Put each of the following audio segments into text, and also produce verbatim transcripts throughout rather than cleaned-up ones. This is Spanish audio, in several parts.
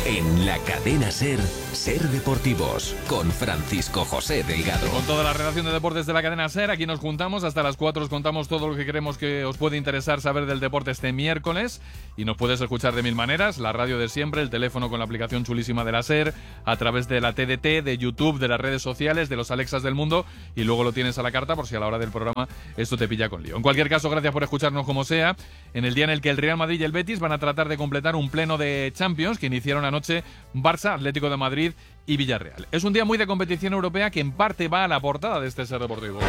En la cadena SER, SER Deportivos, con Francisco José Delgado. Con toda la redacción de deportes de la cadena SER, aquí nos juntamos, hasta las cuatro os contamos todo lo que creemos que os puede interesar saber del deporte este miércoles, y nos puedes escuchar de mil maneras, la radio de siempre, el teléfono con la aplicación chulísima de la SER, a través de la T D T, de YouTube, de las redes sociales, de los Alexas del mundo, y luego lo tienes a la carta por si a la hora del programa esto te pilla con lío. En cualquier caso, gracias por escucharnos como sea, en el día en el que el Real Madrid y el Betis van a tratar de completar un pleno de Champions que iniciaron anoche Barça, Atlético de Madrid y Villarreal. Es un día muy de competición europea que en parte va a la portada de este SER Deportivo.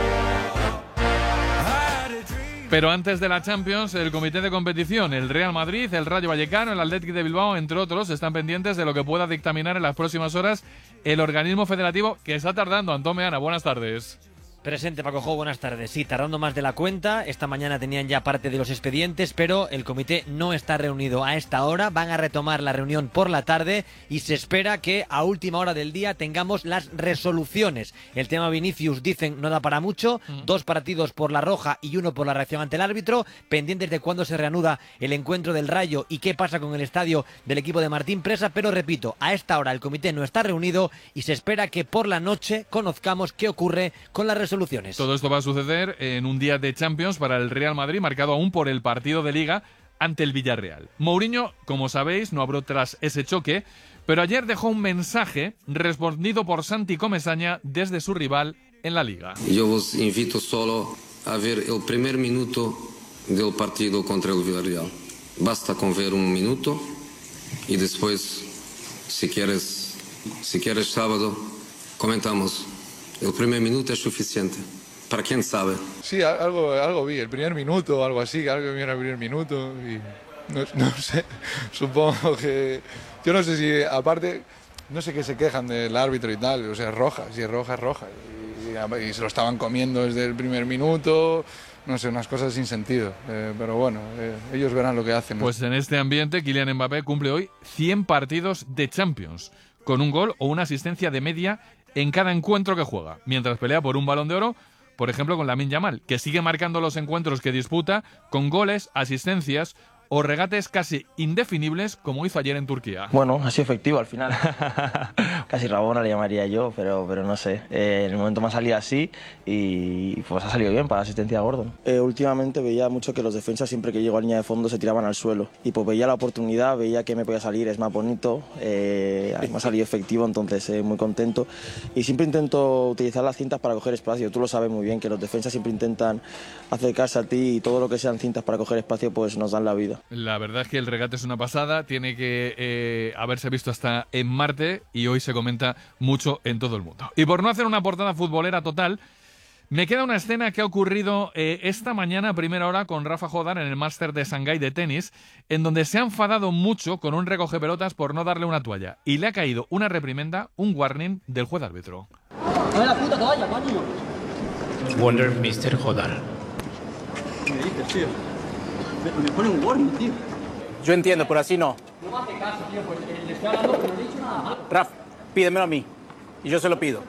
Pero antes de la Champions, el comité de competición, el Real Madrid, el Rayo Vallecano, el Athletic de Bilbao, entre otros, están pendientes de lo que pueda dictaminar en las próximas horas el organismo federativo que está tardando. Antón Meana, buenas tardes. Presente, Paco Jo, buenas tardes. Sí, tardando más de la cuenta. Esta mañana tenían ya parte de los expedientes, pero el comité no está reunido a esta hora. Van a retomar la reunión por la tarde y se espera que a última hora del día tengamos las resoluciones. El tema Vinicius, dicen, no da para mucho. Mm. Dos partidos por la roja y uno por la reacción ante el árbitro. Pendientes de cuándo se reanuda el encuentro del Rayo y qué pasa con el estadio del equipo de Martín Presa. Pero repito, a esta hora el comité no está reunido y se espera que por la noche conozcamos qué ocurre con las resoluciones. Soluciones. Todo esto va a suceder en un día de Champions para el Real Madrid, marcado aún por el partido de Liga ante el Villarreal. Mourinho, como sabéis, no habló tras ese choque, pero ayer dejó un mensaje respondido por Santi Comesaña desde su rival en la Liga. Yo os invito solo a ver el primer minuto del partido contra el Villarreal. Basta con ver un minuto y después, si quieres, si quieres sábado, comentamos. El primer minuto es suficiente. ¿Para quién sabe? Sí, algo, algo vi, el primer minuto, algo así, algo vi en el primer minuto y no, no sé, supongo que... Yo no sé si, aparte, no sé qué se quejan del árbitro y tal, o sea, es roja, si es roja, es roja. Y, y se lo estaban comiendo desde el primer minuto, no sé, unas cosas sin sentido. Eh, pero bueno, eh, ellos verán lo que hacen, ¿no? Pues en este ambiente, Kylian Mbappé cumple hoy cien partidos de Champions, con un gol o una asistencia de media en cada encuentro que juega, mientras pelea por un Balón de Oro, por ejemplo con Lamine Yamal, que sigue marcando los encuentros que disputa con goles, asistencias o regates casi indefinibles, como hizo ayer en Turquía. Bueno, ha sido efectivo al final. Casi Rabona le llamaría yo, pero, pero no sé. Eh, en el momento me ha salido así y pues ha salido bien para la asistencia a Gordon. Eh, últimamente veía mucho que los defensas siempre que llego a línea de fondo se tiraban al suelo. Y pues veía la oportunidad, veía que me podía salir, es más bonito, eh, me ha salido efectivo, entonces eh, muy contento. Y siempre intento utilizar las cintas para coger espacio. Tú lo sabes muy bien, que los defensas siempre intentan acercarse a ti y todo lo que sean cintas para coger espacio pues nos dan la vida. La verdad es que el regate es una pasada, tiene que eh, haberse visto hasta en Marte y hoy se comenta mucho en todo el mundo. Y por no hacer una portada futbolera total, me queda una escena que ha ocurrido eh, esta mañana a primera hora con Rafa Jodar en el Máster de Shanghái de tenis, en donde se ha enfadado mucho con un recogepelotas por no darle una toalla y le ha caído una reprimenda, un warning del juez árbitro. ¡Dame la puta toalla, coño! Wonder mister Jodar. ¿Qué me dices, tío? Me, me pone un warning, tío. Yo entiendo, pero así no. No me hace caso, tío, pues le estoy hablando, pero no le he dicho nada malo. Raf, pídemelo a mí. Y yo se lo pido.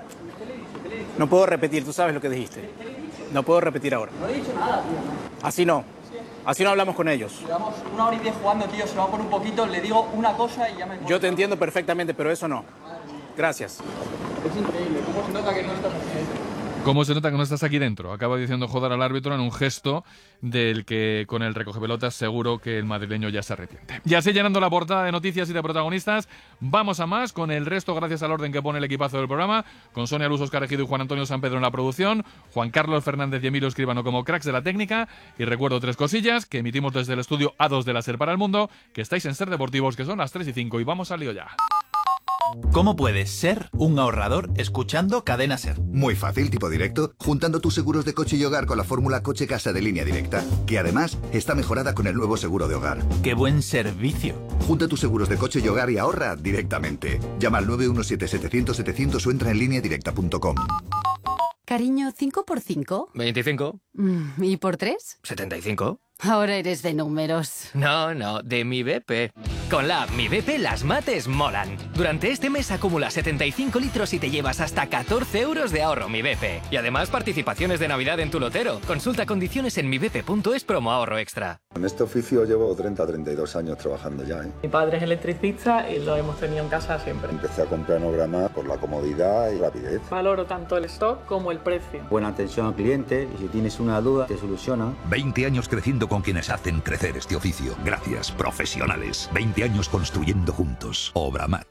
No puedo repetir, tú sabes lo que dijiste. No puedo repetir ahora. No le he dicho nada, tío. Así no. Así no hablamos con ellos. Llevamos una hora y diez jugando, tío, se va por un poquito, le digo una cosa y ya me... Yo te entiendo perfectamente, pero eso no. Gracias. Es increíble, cómo se nota que no estás aquí. ¿Cómo se nota que no estás aquí dentro? Acaba diciendo Jodar al árbitro en un gesto del que con el recogepelotas seguro que el madrileño ya se arrepiente. Y así llenando la portada de noticias y de protagonistas, vamos a más con el resto gracias al orden que pone el equipazo del programa, con Sonia Luz, Óscar Ejido y Juan Antonio San Pedro en la producción, Juan Carlos Fernández y Emilio Escribano como cracks de la técnica, y recuerdo tres cosillas que emitimos desde el estudio A dos de la SER para el mundo, que estáis en SER Deportivos, que son las tres y cinco, y vamos al lío ya. ¿Cómo puedes ser un ahorrador escuchando Cadena SER? Muy fácil, tipo directo, juntando tus seguros de coche y hogar con la fórmula Coche Casa de Línea Directa, que además está mejorada con el nuevo seguro de hogar. ¡Qué buen servicio! Junta tus seguros de coche y hogar y ahorra directamente. Llama al nueve uno siete, setecientos, setecientos o entra en línea directa punto com. Cariño, ¿cinco por cinco? veinticinco. ¿Y por tres? setenta y cinco. Ahora eres de números. No, no, de mi B P. Con la app Mi B P las mates molan. Durante este mes acumula setenta y cinco litros y te llevas hasta catorce euros de ahorro Mi B P. Y además participaciones de Navidad en tu lotero. Consulta condiciones en mi b p punto es promo ahorro extra. En este oficio llevo treinta a treinta y dos años trabajando ya, ¿eh? Mi padre es electricista y lo hemos tenido en casa siempre. Empecé a comprar en Obramar por la comodidad y rapidez. Valoro tanto el stock como el precio. Buena atención al cliente y si tienes una duda te soluciona. veinte años creciendo con quienes hacen crecer este oficio. Gracias, profesionales. veinte años construyendo juntos. Obramat.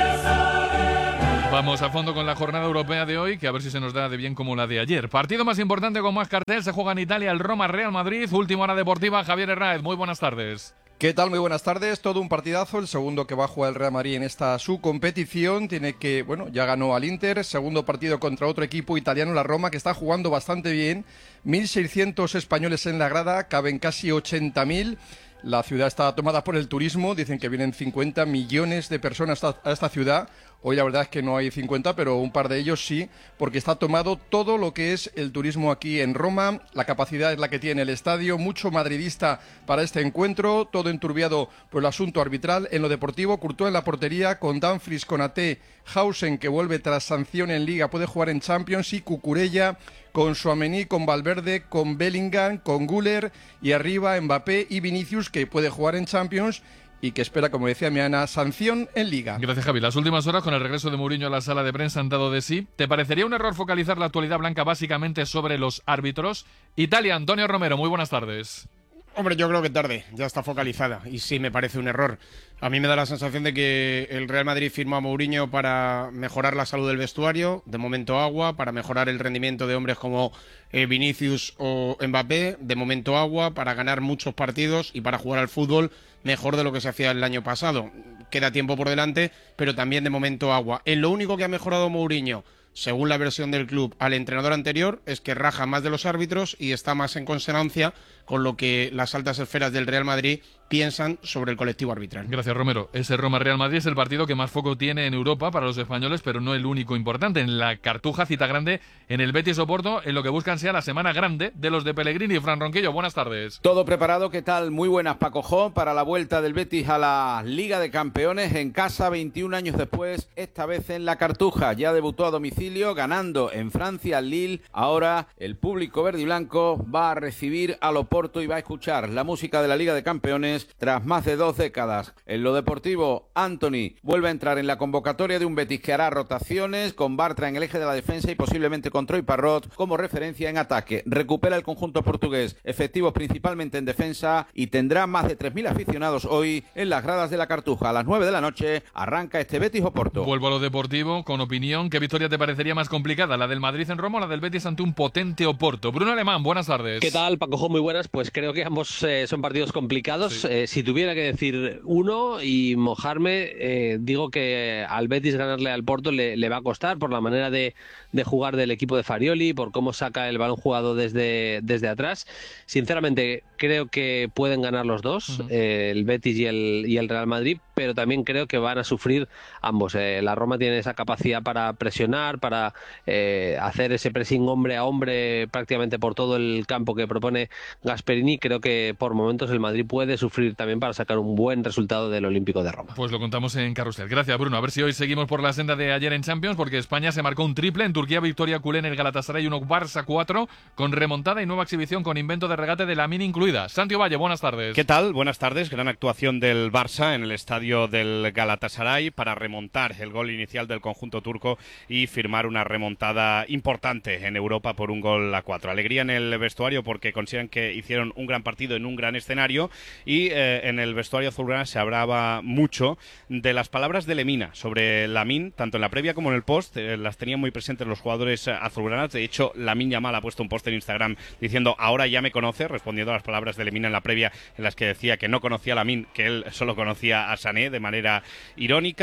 Vamos a fondo con la jornada europea de hoy, que a ver si se nos da de bien como la de ayer. Partido más importante con más cartel, se juega en Italia el Roma-Real Madrid. Última hora deportiva, Javier Herráez, muy buenas tardes. ¿Qué tal? Muy buenas tardes. Todo un partidazo, el segundo que va a jugar el Real Madrid en esta su competición. Tiene que, bueno, ya ganó al Inter, segundo partido contra otro equipo italiano, la Roma, que está jugando bastante bien. mil seiscientos españoles en la grada, caben casi ochenta mil. La ciudad está tomada por el turismo, dicen que vienen cincuenta millones de personas a esta ciudad. Hoy la verdad es que no hay cincuenta, pero un par de ellos sí, porque está tomado todo lo que es el turismo aquí en Roma. La capacidad es la que tiene el estadio, mucho madridista para este encuentro, todo enturbiado por el asunto arbitral. En lo deportivo, Courtois en la portería, con Dumfries, Konaté, Hausen, que vuelve tras sanción en Liga, puede jugar en Champions, y Cucurella, con Tchouaméni, con Valverde, con Bellingham, con Güler, y arriba Mbappé y Vinicius, que puede jugar en Champions y que espera, como decía mi Ana, sanción en Liga. Gracias, Javi. Las últimas horas, con el regreso de Mourinho a la sala de prensa, han dado de sí. ¿Te parecería un error focalizar la actualidad blanca básicamente sobre los árbitros? Italia, Antonio Romero, muy buenas tardes. Hombre, yo creo que tarde, ya está focalizada y sí me parece un error. A mí me da la sensación de que el Real Madrid firmó a Mourinho para mejorar la salud del vestuario, de momento agua, para mejorar el rendimiento de hombres como eh, Vinicius o Mbappé, de momento agua, para ganar muchos partidos y para jugar al fútbol mejor de lo que se hacía el año pasado. Queda tiempo por delante, pero también de momento agua. En lo único que ha mejorado Mourinho, según la versión del club, al entrenador anterior, es que raja más de los árbitros y está más en consonancia con lo que las altas esferas del Real Madrid piensan sobre el colectivo arbitral. Gracias, Romero. Ese Roma-Real Madrid es el partido que más foco tiene en Europa para los españoles, pero no el único importante. En la Cartuja, cita grande en el Betis Oporto, en lo que buscan sea la semana grande de los de Pellegrini. Fran Ronquillo, buenas tardes. Todo preparado, ¿qué tal? Muy buenas, Paco Jo, para la vuelta del Betis a la Liga de Campeones en casa, veintiún años después, esta vez en la Cartuja. Ya debutó a domicilio, ganando en Francia al Lille. Ahora el público verde y blanco va a recibir al Oporto y va a escuchar la música de la Liga de Campeones tras más de dos décadas. En lo deportivo, Anthony vuelve a entrar en la convocatoria de un Betis que hará rotaciones, con Bartra en el eje de la defensa y posiblemente con Troy Parrot como referencia en ataque. Recupera el conjunto portugués, efectivos principalmente en defensa, y tendrá más de tres mil aficionados hoy en las gradas de la Cartuja. A las nueve de la noche arranca este Betis Oporto. Vuelvo a lo deportivo con opinión. ¿Qué victoria te parecería más complicada? ¿La del Madrid en Roma o la del Betis ante un potente Oporto? Bruno Alemán, buenas tardes. ¿Qué tal, Paco? Muy buenas. Pues creo que ambos eh, son partidos complicados. Sí. Eh, si tuviera que decir uno y mojarme, eh, digo que al Betis ganarle al Porto le, le va a costar por la manera de, de jugar del equipo de Farioli, por cómo saca el balón jugado desde, desde atrás. Sinceramente, creo que pueden ganar los dos, uh-huh. eh, el Betis y el, y el Real Madrid, pero también creo que van a sufrir ambos. Eh, la Roma tiene esa capacidad para presionar, para eh, hacer ese pressing hombre a hombre prácticamente por todo el campo que propone Gasperini. Creo que por momentos el Madrid puede sufrir también para sacar un buen resultado del Olímpico de Roma. Pues lo contamos en Carrusel. Gracias, Bruno. A ver si hoy seguimos por la senda de ayer en Champions, porque España se marcó un triple. En Turquía, victoria culé en el Galatasaray uno Barça cuatro, con remontada y nueva exhibición con invento de regate de Lamine incluida. Santi Valle, buenas tardes. ¿Qué tal? Buenas tardes. Gran actuación del Barça en el estadio del Galatasaray para remontar el gol inicial del conjunto turco y firmar una remontada importante en Europa por un gol a cuatro. Alegría en el vestuario porque consideran que hicieron un gran partido en un gran escenario, y eh, en el vestuario azulgrana se hablaba mucho de las palabras de Lemina sobre Lamine, tanto en la previa como en el post. Eh, las tenían muy presentes los jugadores eh, azulgranas. De hecho, Lamine Yamal ha puesto un post en Instagram diciendo ahora ya me conoce, respondiendo a las palabras de Lemina en la previa, en las que decía que no conocía a Lamine, que él solo conocía a Sané, de manera irónica.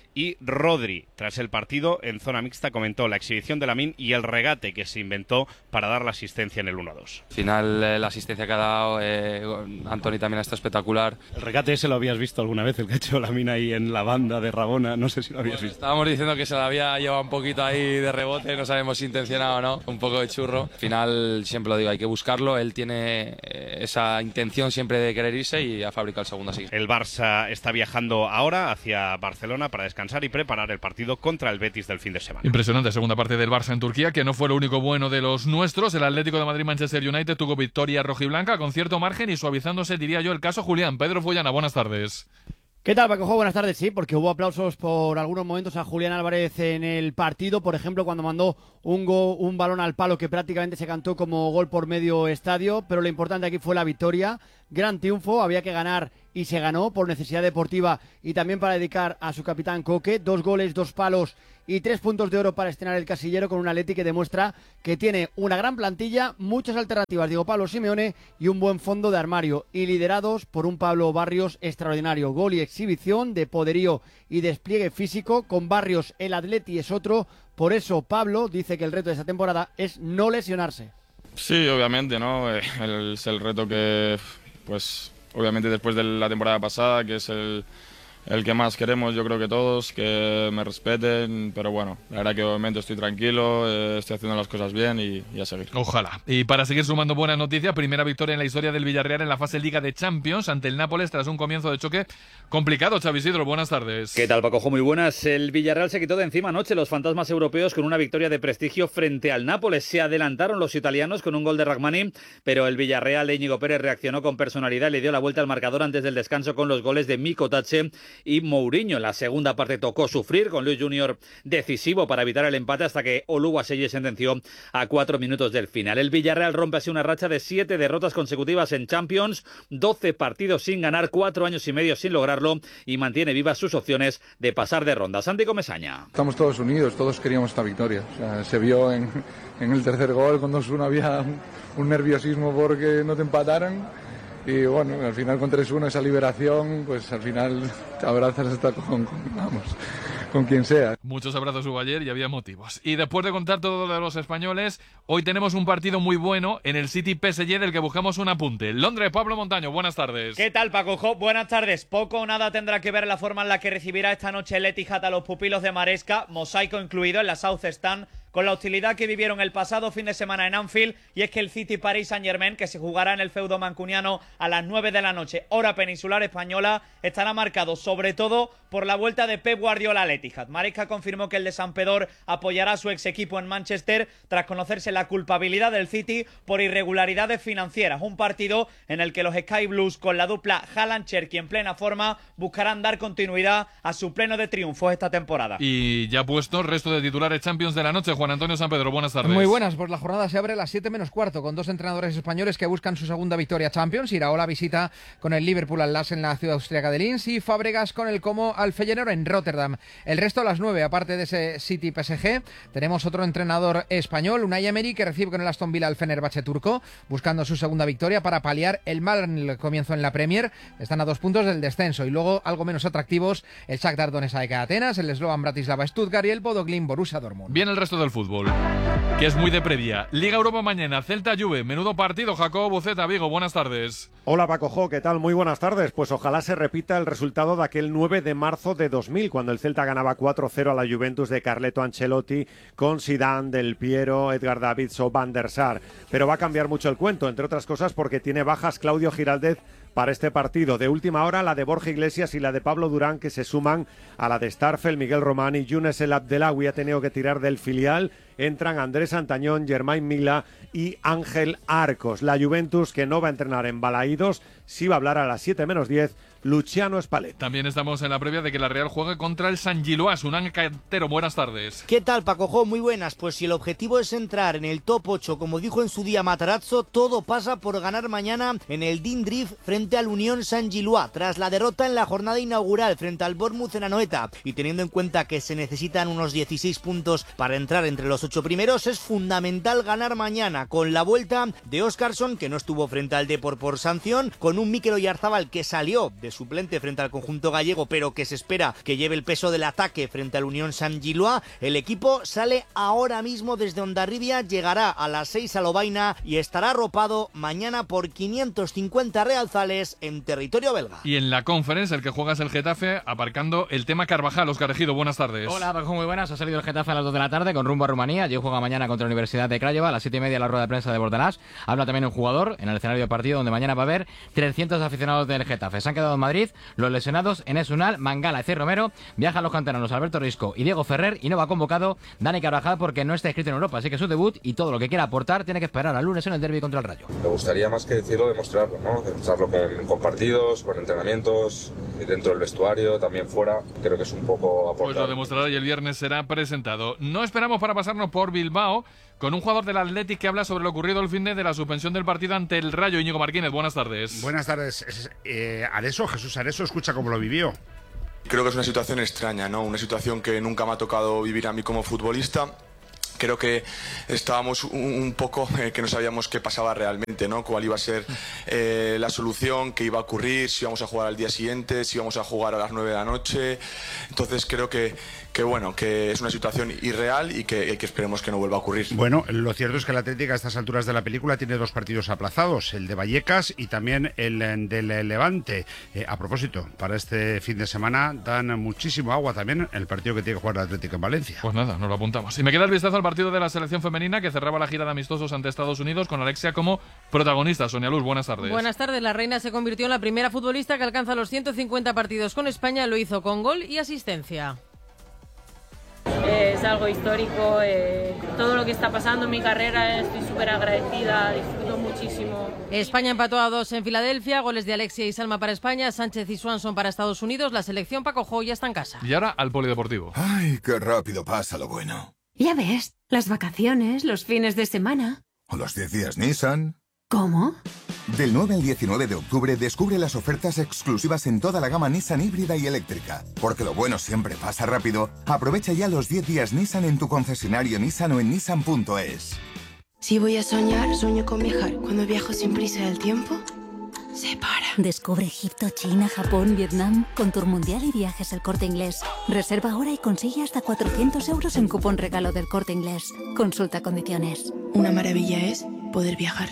Y Rodri, tras el partido, en zona mixta, comentó la exhibición de Lamine y el regate que se inventó para dar la asistencia en el uno dos. Al final, eh, la asistencia que ha dado, eh, Antoni también está espectacular. El regate ese lo habías visto alguna vez, el que ha hecho Lamine ahí en la banda de Rabona, no sé si lo habías visto. Estábamos diciendo que se lo había llevado un poquito ahí de rebote, no sabemos si intencionado o no, un poco de churro. Al final, siempre lo digo, hay que buscarlo, él tiene eh, esa intención siempre de querer irse y ha fabricado el segundo así. El Barça está viajando ahora hacia Barcelona para descansar y preparar el partido contra el Betis del fin de semana. Impresionante segunda parte del Barça en Turquía, que no fue lo único bueno de los nuestros. El Atlético de Madrid-Manchester United tuvo victoria rojiblanca con cierto margen y suavizándose, diría yo, el caso Julián. Pedro Follana, buenas tardes. ¿Qué tal, Paco? Buenas tardes, sí, porque hubo aplausos por algunos momentos a Julián Álvarez en el partido, por ejemplo, cuando mandó un, go, un balón al palo que prácticamente se cantó como gol por medio estadio, pero lo importante aquí fue la victoria. Gran triunfo, había que ganar y se ganó por necesidad deportiva y también para dedicar a su capitán Coque. Dos goles, dos palos y tres puntos de oro para estrenar el casillero con un Atleti que demuestra que tiene una gran plantilla, muchas alternativas, digo Pablo Simeone, y un buen fondo de armario, y liderados por un Pablo Barrios extraordinario. Gol y exhibición de poderío y despliegue físico. Con Barrios el Atleti es otro, por eso Pablo dice que el reto de esta temporada es no lesionarse. Sí, obviamente, ¿no? Es el reto que, pues, obviamente después de la temporada pasada, que es el... el que más queremos, yo creo que todos, que me respeten, pero bueno, la verdad que obviamente estoy tranquilo, eh, estoy haciendo las cosas bien y, y a seguir. Ojalá. Y para seguir sumando buenas noticias, primera victoria en la historia del Villarreal en la fase Liga de Champions ante el Nápoles tras un comienzo de choque complicado. Xavi Isidro, buenas tardes. ¿Qué tal, Paco? Muy buenas. El Villarreal se quitó de encima anoche los fantasmas europeos con una victoria de prestigio frente al Nápoles. Se adelantaron los italianos con un gol de Rachmani, pero el Villarreal de Íñigo Pérez reaccionó con personalidad y le dio la vuelta al marcador antes del descanso con los goles de Miko Tache y Mourinho. En la segunda parte tocó sufrir con Luis Junior decisivo para evitar el empate hasta que Oluwaseye sentenció a cuatro minutos del final. El Villarreal rompe así una racha de siete derrotas consecutivas en Champions, doce partidos sin ganar, cuatro años y medio sin lograrlo y mantiene vivas sus opciones de pasar de ronda. Santi Comesaña. Estamos todos unidos, todos queríamos esta victoria. O sea, se vio en, en el tercer gol, con dos uno había un, un nerviosismo porque no te empataran. Y bueno, al final con tres uno esa liberación, pues al final te abrazas hasta con, con, vamos, con quien sea. Muchos abrazos hubo ayer y había motivos. Y después de contar todo lo de los españoles, hoy tenemos un partido muy bueno en el City P S G del que buscamos un apunte. Londres, Pablo Montaño, buenas tardes. ¿Qué tal, Paco? Jo, buenas tardes. Poco o nada tendrá que ver la forma en la que recibirá esta noche el Etihad a los pupilos de Maresca, mosaico incluido en la South Stand, con la hostilidad que vivieron el pasado fin de semana en Anfield, y es que el City Paris Saint-Germain, que se jugará en el feudo mancuniano a las nueve de la noche, hora peninsular española, estará marcado sobre todo por la vuelta de Pep Guardiola al Etihad. Maresca confirmó que el de Sampedor apoyará a su ex equipo en Manchester tras conocerse la culpabilidad del City por irregularidades financieras, un partido en el que los Sky Blues con la dupla Haaland-Cherki en plena forma buscarán dar continuidad a su pleno de triunfos esta temporada. Y ya puesto el resto de titulares Champions de la noche. Juan Antonio Sampedro, buenas tardes. Muy buenas, pues la jornada se abre a las siete menos cuarto con dos entrenadores españoles que buscan su segunda victoria Champions. Iraola visita con el Liverpool al Lask en la ciudad austríaca de Linz y Fábregas con el Como al Feyenoord en Rotterdam. El resto a las nueve, aparte de ese City P S G, tenemos otro entrenador español, Unai Emery, que recibe con el Aston Villa al Fenerbahce turco, buscando su segunda victoria para paliar el mal en el comienzo en la Premier. Están a dos puntos del descenso. Y luego, algo menos atractivos, el Shakhtar Donetsk A E K Atenas, el Slovan Bratislava Stuttgart y el Bodo Glimt Borussia Dortmund. Bien el resto del fútbol, que es muy de previa. Liga Europa mañana, Celta Juve, menudo partido. Jacobo Buceta, Vigo, buenas tardes. Hola Paco Jo, ¿qué tal? Muy buenas tardes. Pues ojalá se repita el resultado de aquel nueve de marzo de dos mil, cuando el Celta ganaba cuatro cero a la Juventus de Carleto Ancelotti con Zidane, Del Piero, Edgar Davids o Van der Sar. Pero va a cambiar mucho el cuento, entre otras cosas porque tiene bajas Claudio Giraldez para este partido. De última hora, la de Borja Iglesias y la de Pablo Durán, que se suman a la de Starfel, Miguel Román y Younes El Abdelawi. Ha tenido que tirar del filial. Entran Andrés Antañón, Germain Mila y Ángel Arcos. La Juventus, que no va a entrenar en Balaídos, sí va a hablar a las siete menos diez Luciano Spalletti. También estamos en la previa de que la Real juegue contra el San Giloás. Unán Cantero, buenas tardes. ¿Qué tal, Paco Jo? Muy buenas. Pues si el objetivo es entrar en el top ocho, como dijo en su día Matarazzo, todo pasa por ganar mañana en el Dindrif frente al Unión San Giloás, tras la derrota en la jornada inaugural frente al Bournemouth en Anoeta, y teniendo en cuenta que se necesitan unos dieciséis puntos para entrar entre los ocho primeros, es fundamental ganar mañana, con la vuelta de Óscarson, que no estuvo frente al Depor por sanción, con un Mikel Oyarzabal que salió de de suplente frente al conjunto gallego, pero que se espera que lleve el peso del ataque frente al Unión Saint-Gilloise. El equipo sale ahora mismo desde Hondarribia, llegará a las seis a Lovaina y estará arropado mañana por quinientos cincuenta realzales en territorio belga. Y en la Conference, el que juega es el Getafe, aparcando el tema Carvajal. Oscar Ejido, buenas tardes. Hola, Paco, muy buenas. Ha salido el Getafe a las dos de la tarde con rumbo a Rumanía. Yo juega mañana contra la Universidad de Craiova. A las siete y media la rueda de prensa de Bordalás. Habla también un jugador en el escenario de partido donde mañana va a haber trescientos aficionados del Getafe. Se han quedado en Madrid los lesionados Enes Unal, Mangala y C. Romero. Viajan los canteranos Alberto Risco y Diego Ferrer, y no va convocado Dani Carvajal porque no está inscrito en Europa. Así que su debut y todo lo que quiera aportar tiene que esperar al lunes en el derbi contra el Rayo. Me gustaría más que decirlo, demostrarlo, ¿no? Demostrarlo con, con partidos, con entrenamientos, dentro del vestuario, también fuera. Creo que es un poco aportar. Pues lo demostrará y el viernes será presentado. No esperamos para pasarnos por Bilbao con un jugador del Athletic que habla sobre lo ocurrido el fin de, de la suspensión del partido ante el Rayo. Íñigo Martínez, buenas tardes. Buenas tardes. Eh, Areso, Jesús Areso, escucha cómo lo vivió. Creo que es una situación extraña, ¿no? Una situación que nunca me ha tocado vivir a mí como futbolista. Creo que estábamos un, un poco eh, que no sabíamos qué pasaba realmente, ¿no? Cuál iba a ser eh, la solución, qué iba a ocurrir, si íbamos a jugar al día siguiente, si íbamos a jugar a las nueve de la noche. Entonces creo que, que bueno, que es una situación irreal y que, que esperemos que no vuelva a ocurrir. Bueno, lo cierto es que el Atlético a estas alturas de la película tiene dos partidos aplazados, el de Vallecas y también el del Levante. Eh, a propósito, para este fin de semana dan muchísimo agua también el partido que tiene que jugar el Atlético en Valencia. Pues nada, nos lo apuntamos. Y me queda el vistazo al partido de la selección femenina que cerraba la gira de amistosos ante Estados Unidos con Alexia como protagonista. Sonia Luz, buenas tardes. Buenas tardes. La reina se convirtió en la primera futbolista que alcanza los ciento cincuenta partidos con España. Lo hizo con gol y asistencia. Es algo histórico, eh, todo lo que está pasando en mi carrera, estoy súper agradecida, disfruto muchísimo. España empató a dos en Filadelfia, goles de Alexia y Salma para España, Sánchez y Swanson para Estados Unidos. La selección Paco Jo ya está en casa. Y ahora al polideportivo. Ay, qué rápido pasa lo bueno. Ya ves, las vacaciones, los fines de semana. O los diez días Nissan. ¿Cómo? Del nueve al diecinueve de octubre descubre las ofertas exclusivas en toda la gama Nissan híbrida y eléctrica. Porque lo bueno siempre pasa rápido. Aprovecha ya los diez días Nissan en tu concesionario Nissan o en nissan punto es. Si voy a soñar, sueño con viajar. Cuando viajo sin prisa del tiempo, se para. Descubre Egipto, China, Japón, Vietnam con Tour Mundial y Viajes El Corte Inglés. Reserva ahora y consigue hasta cuatrocientos euros en cupón regalo del Corte Inglés. Consulta condiciones. Una maravilla es poder viajar.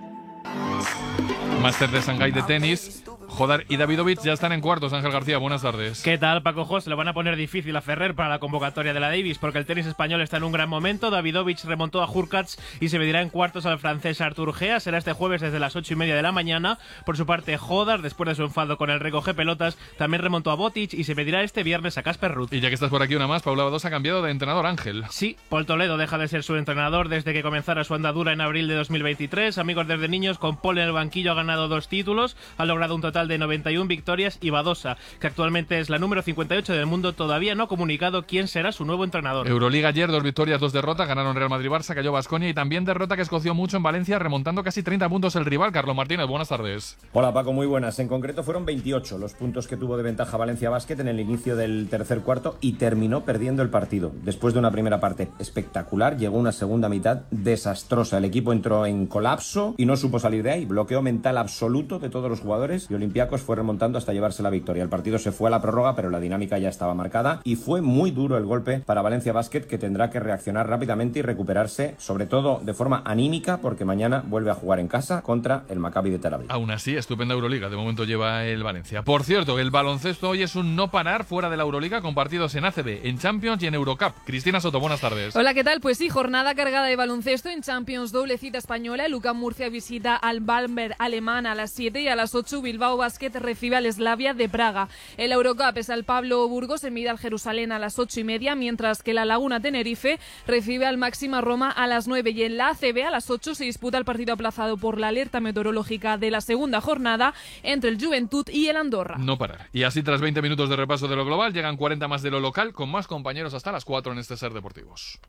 Máster de Shanghái de tenis. Jodar y Davidovich ya están en cuartos. Ángel García, buenas tardes. ¿Qué tal, Paco Jos? Se lo van a poner difícil a Ferrer para la convocatoria de la Davis porque el tenis español está en un gran momento. Davidovich remontó a Hurkacz y se medirá en cuartos al francés Artur Gea. Será este jueves desde las ocho y media de la mañana. Por su parte, Jodar, después de su enfado con el recoge pelotas, también remontó a Botic y se medirá este viernes a Casper Ruud. Y ya que estás por aquí una más, Paula Badosa ha cambiado de entrenador, Ángel. Sí, Paul Toledo deja de ser su entrenador desde que comenzara su andadura en abril de dos mil veintitrés. Amigos desde niños, con Paul en el banquillo ha ganado dos títulos, ha logrado un total de noventa y una victorias y Badosa, que actualmente es la número cincuenta y ocho del mundo, todavía no ha comunicado quién será su nuevo entrenador. Euroliga ayer, dos victorias, dos derrotas, ganaron Real Madrid-Barça, cayó Baskonia y también derrota que escoció mucho en Valencia, remontando casi treinta puntos el rival. Carlos Martínez, buenas tardes. Hola Paco, muy buenas. En concreto fueron veintiocho los puntos que tuvo de ventaja Valencia Basket en el inicio del tercer cuarto y terminó perdiendo el partido. Después de una primera parte espectacular, llegó una segunda mitad desastrosa. El equipo entró en colapso y no supo salir de ahí. Bloqueo mental absoluto de todos los jugadores y Olympiacos fue remontando hasta llevarse la victoria. El partido se fue a la prórroga, pero la dinámica ya estaba marcada y fue muy duro el golpe para Valencia Basket, que tendrá que reaccionar rápidamente y recuperarse, sobre todo de forma anímica, porque mañana vuelve a jugar en casa contra el Maccabi de Tel Aviv. Aún así, estupenda Euroliga. De momento lleva el Valencia. Por cierto, el baloncesto hoy es un no parar fuera de la Euroliga, con partidos en A C B, en Champions y en Eurocup. Cristina Soto, buenas tardes. Hola, ¿qué tal? Pues sí, jornada cargada de baloncesto en Champions, doble cita española. El U C A M Murcia visita al Bamberg alemán a las siete y a las ocho Bilbao Basket recibe al Slavia de Praga. El Eurocup es al Pablo Burgos, se mide al Jerusalén a las ocho y media, mientras que la Laguna Tenerife recibe al Máxima Roma a las nueve. Y en la A C B a las ocho se disputa el partido aplazado por la alerta meteorológica de la segunda jornada entre el Juventud y el Andorra. No parar. Y así, tras veinte minutos de repaso de lo global, llegan cuarenta más de lo local, con más compañeros hasta las cuatro en este Ser Deportivos.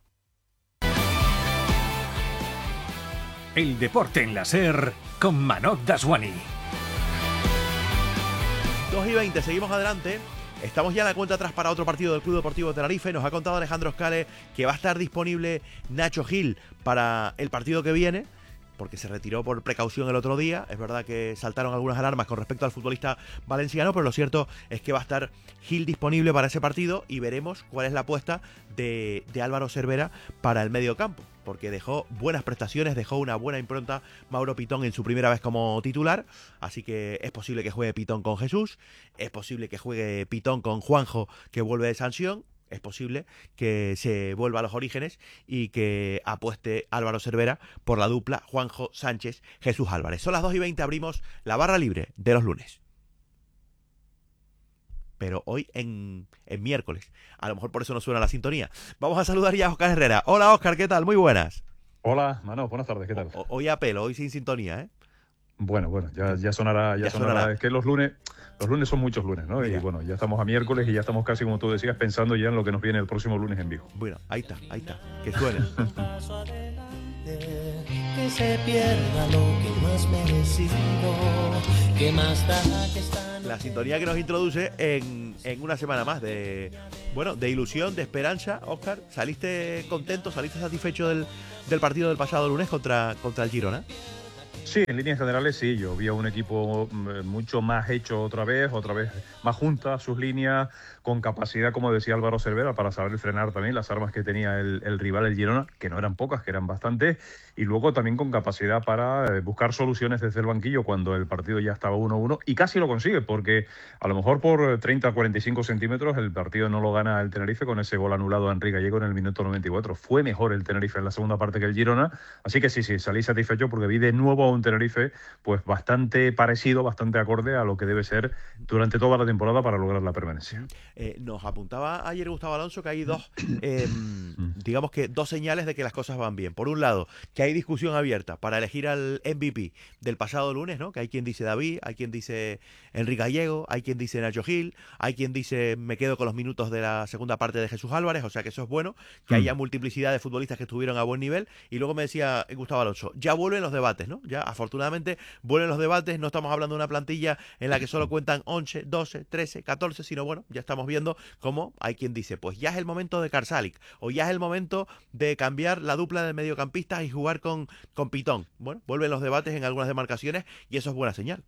El deporte en la Ser con Manoj Daswani. dos y veinte, seguimos adelante. Estamos ya en la cuenta atrás para otro partido del Club Deportivo Tenerife. Nos ha contado Alejandro Scale que va a estar disponible Nacho Gil para el partido que viene. porque se retiró por precaución el otro día. Es verdad que saltaron algunas alarmas con respecto al futbolista valenciano, pero lo cierto es que va a estar Gil disponible para ese partido y veremos cuál es la apuesta de, de Álvaro Cervera para el medio campo, porque dejó buenas prestaciones, dejó una buena impronta Mauro Pitón en su primera vez como titular, así que es posible que juegue Pitón con Jesús, es posible que juegue Pitón con Juanjo, que vuelve de sanción, es posible que se vuelva a los orígenes y que apueste Álvaro Cervera por la dupla Juanjo Sánchez, Jesús Álvarez. Son las dos y veinte, abrimos la barra libre de los lunes. Pero hoy en, en miércoles. A lo mejor por eso no suena la sintonía. Vamos a saludar ya a Óscar Herrera. Hola Óscar, ¿qué tal? Muy buenas. Hola, Mano, buenas tardes, ¿qué tal? O, hoy a pelo, hoy sin sintonía, ¿eh? Bueno, bueno, ya, ya sonará, ya, ya sonará. sonará. Es que los lunes, los lunes son muchos lunes, ¿no? Mira. Y bueno, ya estamos a miércoles y ya estamos casi, como tú decías, pensando ya en lo que nos viene el próximo lunes en vivo. Bueno, ahí está, ahí está. Que suene. Que se pierda lo que no es merecido. Que más da que están... La sintonía que nos introduce en, en una semana más de, bueno, de ilusión, de esperanza. Óscar, ¿saliste contento, saliste satisfecho del, del partido del pasado lunes contra, contra el Girona? Sí, en líneas generales sí, yo vi a un equipo mucho más hecho otra vez, otra vez más junta sus líneas, con capacidad, como decía Álvaro Cervera, para saber frenar también las armas que tenía el, el rival, el Girona, que no eran pocas, que eran bastantes, y luego también con capacidad para buscar soluciones desde el banquillo cuando el partido ya estaba uno uno, y casi lo consigue, porque a lo mejor por treinta a cuarenta y cinco centímetros el partido no lo gana el Tenerife con ese gol anulado a Enrique Gallego en el minuto noventa y cuatro. Fue mejor el Tenerife en la segunda parte que el Girona, así que sí, sí, salí satisfecho porque vi de nuevo a un Tenerife pues bastante parecido, bastante acorde a lo que debe ser durante toda la temporada para lograr la permanencia. Eh, nos apuntaba ayer Gustavo Alonso que hay dos, eh, digamos que dos señales de que las cosas van bien. Por un lado, que hay discusión abierta para elegir al M V P del pasado lunes, ¿no? Que hay quien dice David, hay quien dice Enrique Gallego, hay quien dice Nacho Gil, hay quien dice me quedo con los minutos de la segunda parte de Jesús Álvarez, o sea que eso es bueno, que mm. haya multiplicidad de futbolistas que estuvieron a buen nivel. Y luego me decía Gustavo Alonso, ya vuelven los debates, ¿no? Ya afortunadamente vuelven los debates, no estamos hablando de una plantilla en la que solo cuentan once, doce, trece, catorce, sino bueno, ya estamos viendo cómo hay quien dice, pues ya es el momento de Karsalic, o ya es el momento de cambiar la dupla de mediocampistas y jugar con, con Pitón. Bueno, vuelven los debates en algunas demarcaciones y eso es buena señal.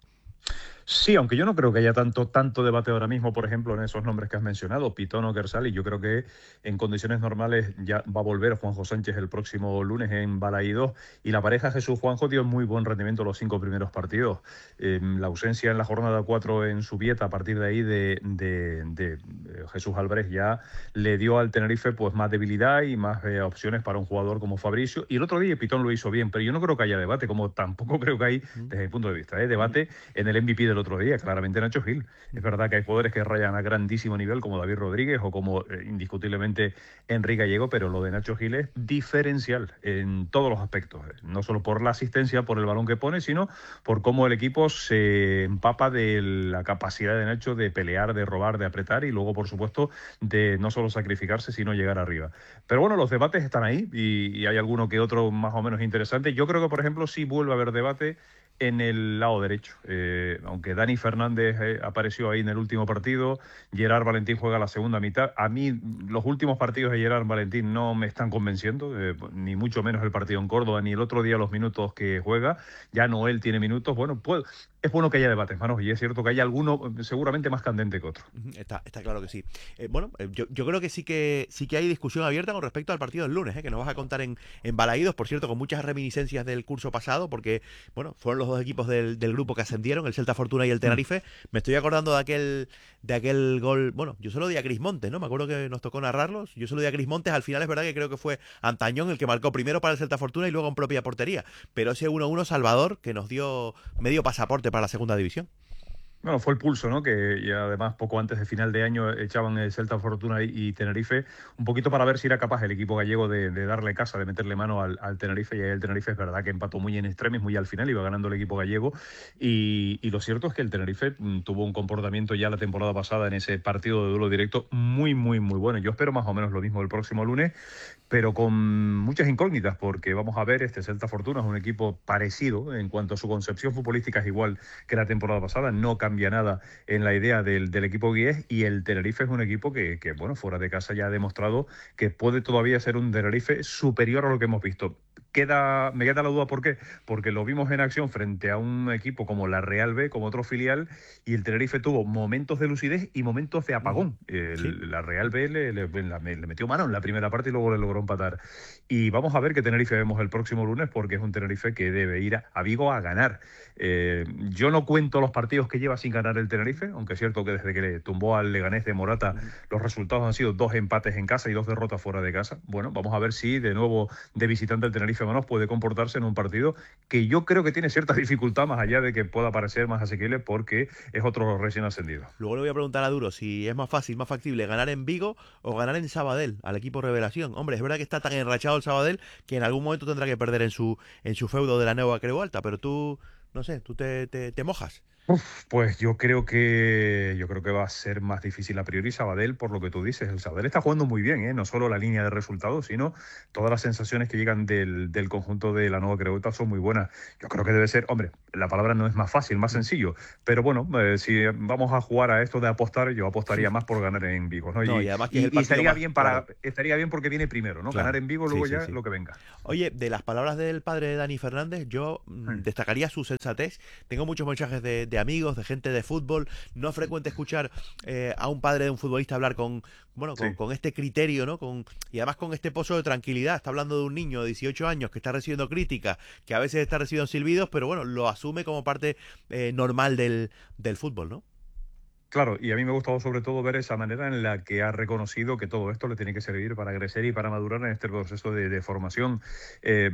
Sí, aunque yo no creo que haya tanto tanto debate ahora mismo, por ejemplo, en esos nombres que has mencionado, Pitón o Karsalic. Yo creo que en condiciones normales ya va a volver Juanjo Sánchez el próximo lunes en Balaídos, y la pareja Jesús-Juanjo dio muy buen rendimiento los cinco primeros partidos. Eh, la ausencia en la jornada cuatro en Zubieta, a partir de ahí de, de, de, de Jesús Álvarez, ya le dio al Tenerife pues más debilidad y más eh, opciones para un jugador como Fabricio, y el otro día Pitón lo hizo bien, pero yo no creo que haya debate, como tampoco creo que hay, desde mi punto de vista, ¿eh? debate en el M V P del otro día, claramente Nacho Gil. Es verdad que hay jugadores que rayan a grandísimo nivel como David Rodríguez o como eh, indiscutiblemente Enrique Gallego, pero lo de Nacho Gil es diferencial en todos los aspectos, no solo por la asistencia, por el balón que pone, sino por cómo el equipo se empapa de la capacidad de Nacho de pelear, de robar, de apretar, y luego por supuesto de no solo sacrificarse sino llegar arriba. Pero bueno, los debates están ahí y, y hay alguno que otro más o menos interesante. Yo creo que por ejemplo sí vuelve a haber debate en el lado derecho, eh, aunque Dani Fernández eh, apareció ahí en el último partido, Gerard Valentín juega la segunda mitad. A mí los últimos partidos de Gerard Valentín no me están convenciendo, eh, ni mucho menos el partido en Córdoba, ni el otro día los minutos que juega. Ya Noel tiene minutos. Bueno, pues es bueno que haya debates, Manos, y es cierto que hay alguno seguramente más candente que otro. Está, está claro que sí. Eh, bueno, eh, yo, yo creo que sí que sí que hay discusión abierta con respecto al partido del lunes, eh, que nos vas a contar en, en Balaídos, por cierto, con muchas reminiscencias del curso pasado, porque bueno, fueron los dos equipos del, del grupo que ascendieron, el Celta Fortuna y el Tenerife. Mm. Me estoy acordando de aquel de aquel gol, bueno, yo se lo di a Cris Montes, ¿no? Me acuerdo que nos tocó narrarlos, yo se lo di a Cris Montes, al final es verdad que creo que fue Antañón el que marcó primero para el Celta Fortuna y luego en propia portería, pero ese uno uno Salvador que nos dio medio pasaporte para la segunda división. Bueno, fue el pulso, ¿no? Que ya además poco antes de final de año echaban el Celta Fortuna y, y Tenerife, un poquito para ver si era capaz el equipo gallego de, de darle casa, de meterle mano al, al Tenerife, y ahí el Tenerife es verdad que empató muy en extremis, muy al final, iba ganando el equipo gallego, y, y lo cierto es que el Tenerife m, tuvo un comportamiento ya la temporada pasada en ese partido de duelo directo muy, muy, muy bueno. Yo espero más o menos lo mismo el próximo lunes, pero con muchas incógnitas, porque vamos a ver, este Celta Fortuna es un equipo parecido en cuanto a su concepción futbolística, es igual que la temporada pasada, no cambia nada en la idea del, del equipo guiés, y el Tenerife es un equipo que, que, bueno, fuera de casa ya ha demostrado que puede todavía ser un Tenerife superior a lo que hemos visto. queda, me queda la duda, ¿por qué? Porque lo vimos en acción frente a un equipo como la Real B, como otro filial, y el Tenerife tuvo momentos de lucidez y momentos de apagón. El, sí. La Real B le, le, le, le metió mano en la primera parte y luego le logró empatar. Y vamos a ver qué Tenerife vemos el próximo lunes, porque es un Tenerife que debe ir a, a Vigo a ganar. Eh, yo no cuento los partidos que lleva sin ganar el Tenerife, aunque es cierto que desde que le tumbó al Leganés de Morata, los resultados han sido dos empates en casa y dos derrotas fuera de casa. Bueno, vamos a ver si de nuevo de visitante el Tenerife Manos puede comportarse en un partido que yo creo que tiene cierta dificultad, más allá de que pueda parecer más asequible, porque es otro recién ascendido. Luego le voy a preguntar a Duro si es más fácil, más factible ganar en Vigo o ganar en Sabadell, al equipo Revelación. Hombre, es verdad que está tan enrachado el Sabadell que en algún momento tendrá que perder en su en su feudo de la Nueva Creu Alta, pero tú, no sé, tú te, te, te mojas. Uf, pues yo creo que yo creo que va a ser más difícil a priori Sabadell, por lo que tú dices. El Sabadell está jugando muy bien, ¿eh? No solo la línea de resultados, sino todas las sensaciones que llegan del, del conjunto de la Nueva Creu Alta son muy buenas. Yo creo que debe ser, hombre, la palabra no es más fácil, más sencillo, pero bueno, eh, si vamos a jugar a esto de apostar, yo apostaría más por ganar en Vigo, ¿no? no y, y, además que y, es el y estaría más, bien para claro. estaría bien porque viene primero, ¿no? Claro. Ganar en Vigo, luego sí, sí, ya sí. lo que venga. Oye, de las palabras del padre de Dani Fernández, yo mm. destacaría su sensatez. Tengo muchos mensajes de, de amigos, de gente de fútbol. No es frecuente escuchar eh, a un padre de un futbolista hablar con bueno con, sí. con este criterio, ¿no? Con, y además con este pozo de tranquilidad. Está hablando de un niño de dieciocho años que está recibiendo críticas, que a veces está recibiendo silbidos, pero bueno, lo asume como parte eh, normal del, del fútbol, ¿no? Claro, y a mí me ha gustado sobre todo ver esa manera en la que ha reconocido que todo esto le tiene que servir para crecer y para madurar en este proceso de, de formación. Eh,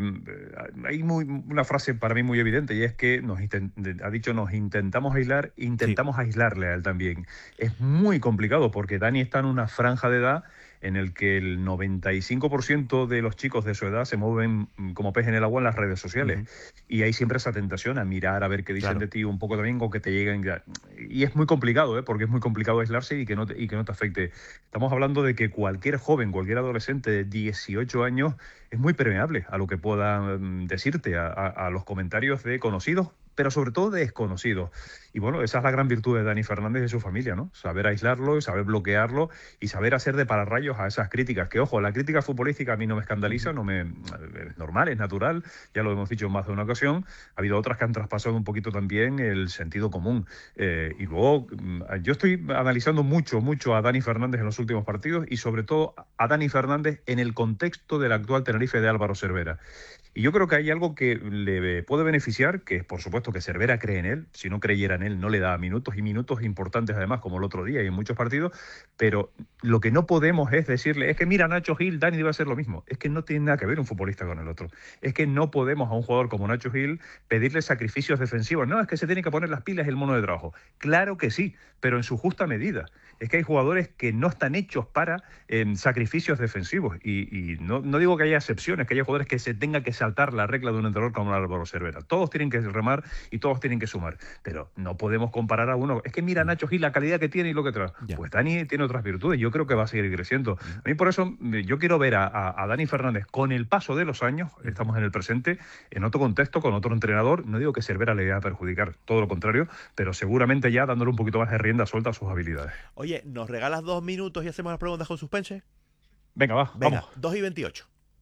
hay muy, una frase para mí muy evidente, y es que nos intent, ha dicho nos intentamos aislar, intentamos sí. aislarle a él también. Es muy complicado porque Dani está en una franja de edad en el que el noventa y cinco por ciento de los chicos de su edad se mueven como pez en el agua en las redes sociales. Uh-huh. Y hay siempre esa tentación a mirar, a ver qué dicen claro. de ti, un poco también con que te lleguen. Y es muy complicado, ¿eh? Porque es muy complicado aislarse y que, no te, y que no te afecte. Estamos hablando de que cualquier joven, cualquier adolescente de dieciocho años es muy permeable a lo que puedan decirte, a, a, a los comentarios de conocidos, pero sobre todo de desconocidos. Y bueno, esa es la gran virtud de Dani Fernández y de su familia, ¿no? Saber aislarlo, saber bloquearlo y saber hacer de pararrayos a esas críticas. Que, ojo, la crítica futbolística a mí no me escandaliza, no me es normal, es natural, ya lo hemos dicho en más de una ocasión. Ha habido otras que han traspasado un poquito también el sentido común. Eh, y luego, yo estoy analizando mucho, mucho a Dani Fernández en los últimos partidos y sobre todo a Dani Fernández en el contexto del actual Tenerife de Álvaro Cervera. Y yo creo que hay algo que le puede beneficiar, que es por supuesto que Cervera cree en él. Si no creyera en él no le da minutos y minutos importantes además, como el otro día y en muchos partidos, pero lo que no podemos es decirle, es que mira Nacho Gil, Dani debe hacer lo mismo. Es que no tiene nada que ver un futbolista con el otro. Es que no podemos a un jugador como Nacho Gil pedirle sacrificios defensivos. No, es que se tiene que poner las pilas el mono de trabajo. Claro que sí, pero en su justa medida. Es que hay jugadores que no están hechos para eh, sacrificios defensivos y, y no, no digo que haya excepciones, que haya jugadores que se tengan que saltar la regla de un entrenador como Álvaro Cervera. Todos tienen que remar y todos tienen que sumar, pero no podemos comparar a uno. Es que mira Nacho Gil la calidad que tiene y lo que trae. Ya. Pues Dani tiene otras virtudes, yo creo que va a seguir creciendo. A mí por eso yo quiero ver a, a, a Dani Fernández con el paso de los años, estamos en el presente, en otro contexto, con otro entrenador. No digo que Cervera le vaya a perjudicar, todo lo contrario, pero seguramente ya dándole un poquito más de rienda suelta a sus habilidades. Oye, ¿nos regalas dos minutos y hacemos las preguntas con suspense? Venga, va, Venga, vamos. dos y veintiocho.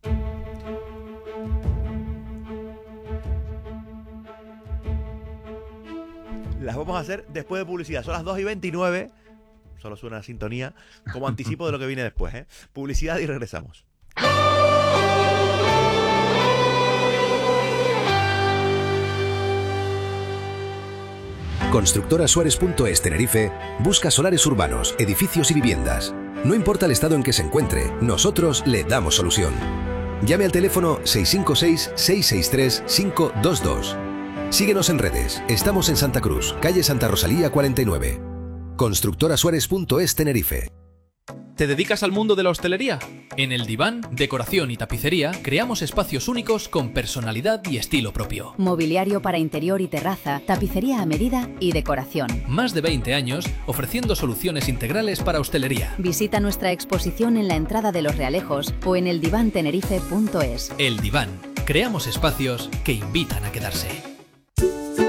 Las vamos a hacer después de publicidad. Son las dos y veintinueve. Solo suena la sintonía como anticipo de lo que viene después, ¿eh? Publicidad y regresamos. Constructora Suárez punto es Tenerife busca solares urbanos, edificios y viviendas. No importa el estado en que se encuentre, nosotros le damos solución. Llame al teléfono seis cinco seis, seis seis tres, cinco dos dos. Síguenos en redes. Estamos en Santa Cruz, calle Santa Rosalía cuarenta y nueve. Constructora Suárez punto es Tenerife. ¿Te dedicas al mundo de la hostelería? En El Diván, Decoración y Tapicería creamos espacios únicos con personalidad y estilo propio. Mobiliario para interior y terraza, tapicería a medida y decoración. Más de veinte años ofreciendo soluciones integrales para hostelería. Visita nuestra exposición en la entrada de Los Realejos o en el diván tenerife punto es. El Diván. Creamos espacios que invitan a quedarse.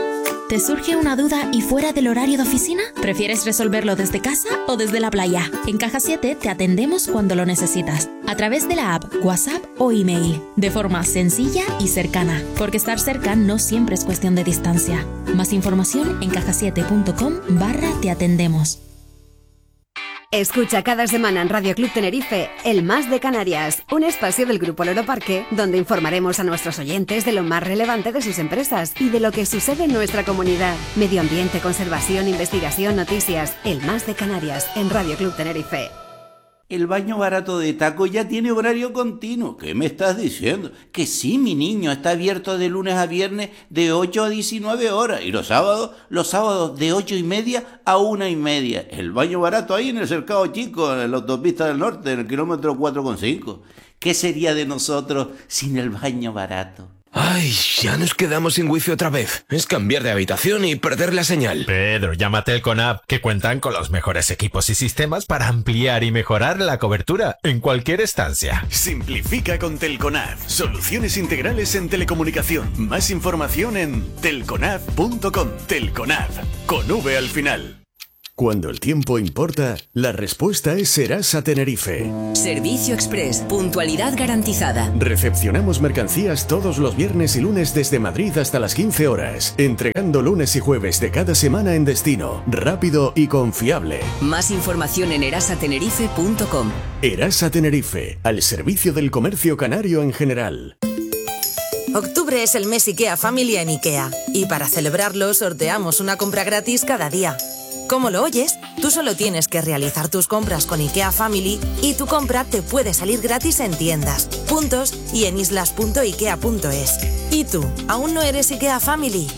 ¿Te surge una duda y fuera del horario de oficina? ¿Prefieres resolverlo desde casa o desde la playa? En Caja siete te atendemos cuando lo necesitas, a través de la app, WhatsApp o email, de forma sencilla y cercana, porque estar cerca no siempre es cuestión de distancia. Más información en caja siete punto com barra te atendemos. Escucha cada semana en Radio Club Tenerife El Más de Canarias, un espacio del Grupo Loro Parque donde informaremos a nuestros oyentes de lo más relevante de sus empresas y de lo que sucede en nuestra comunidad. Medio ambiente, conservación, investigación, noticias. El Más de Canarias en Radio Club Tenerife. El baño barato de Taco ya tiene horario continuo. ¿Qué me estás diciendo? Que sí, mi niño, está abierto de lunes a viernes de ocho a diecinueve horas. Y los sábados, los sábados de ocho y media a una y media. El baño barato ahí en el Cercado Chico, en la autopista del norte, en el kilómetro cuatro coma cinco. ¿Qué sería de nosotros sin el baño barato? Ay, ya nos quedamos sin wifi otra vez. Es cambiar de habitación y perder la señal. Pedro, llama a Telconab, que cuentan con los mejores equipos y sistemas para ampliar y mejorar la cobertura en cualquier estancia. Simplifica con Telconab. Soluciones integrales en telecomunicación. Más información en telconab punto com. Telconab, con V al final. Cuando el tiempo importa, la respuesta es Serasa Tenerife. Servicio Express, puntualidad garantizada. Recepcionamos mercancías todos los viernes y lunes desde Madrid hasta las quince horas, entregando lunes y jueves de cada semana en destino, rápido y confiable. Más información en erasa tenerife punto com. Erasa Tenerife, al servicio del comercio canario en general. Octubre es el mes IKEA Family en IKEA, y para celebrarlo sorteamos una compra gratis cada día. ¿Cómo lo oyes? Tú solo tienes que realizar tus compras con IKEA Family y tu compra te puede salir gratis en tiendas, puntos y en islas punto ikea punto es. ¿Y tú, aún no eres IKEA Family?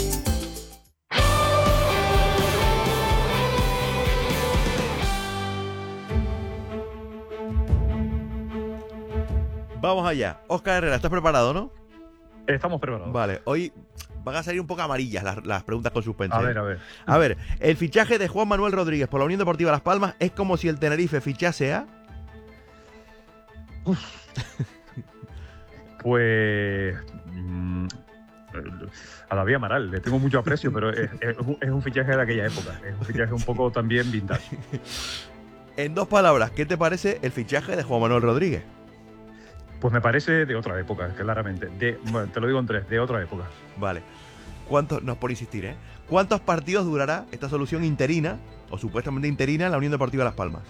Vamos allá. Óscar Herrera, ¿estás preparado, no? Estamos preparados. Vale, hoy van a salir un poco amarillas las, las preguntas con suspense. A ver, a ver. A ver, el fichaje de Juan Manuel Rodríguez por la Unión Deportiva Las Palmas es como si el Tenerife fichase a... Uf. Pues... Mmm, a David Amaral, le tengo mucho aprecio, pero es, es, un, es un fichaje de aquella época. Es un fichaje un poco también vintage. En dos palabras, ¿qué te parece el fichaje de Juan Manuel Rodríguez? Pues me parece de otra época, claramente. De, bueno, te lo digo en tres, de otra época. Vale. ¿Cuántos, no es por insistir, ¿eh? ¿Cuántos partidos durará esta solución interina, o supuestamente interina, en la Unión Deportiva Las Palmas?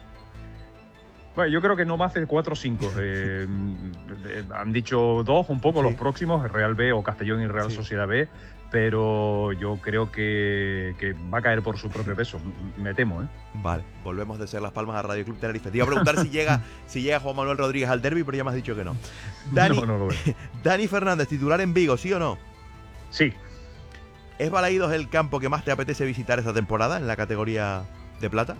Bueno, yo creo que no más de cuatro o cinco. Eh, eh, han dicho dos, un poco, sí. Los próximos, Real B o Castellón y Real sí. Sociedad B, pero yo creo que, que va a caer por su propio peso, me temo, ¿eh? Vale, volvemos de Ser Las Palmas a Radio Club Tenerife. Te iba a preguntar si llega si llega Juan Manuel Rodríguez al derbi, pero ya me has dicho que no. Dani, no, no lo veo. Dani Fernández, titular en Vigo, ¿sí o no? Sí. ¿Es Balaídos el campo que más te apetece visitar esta temporada en la categoría de plata?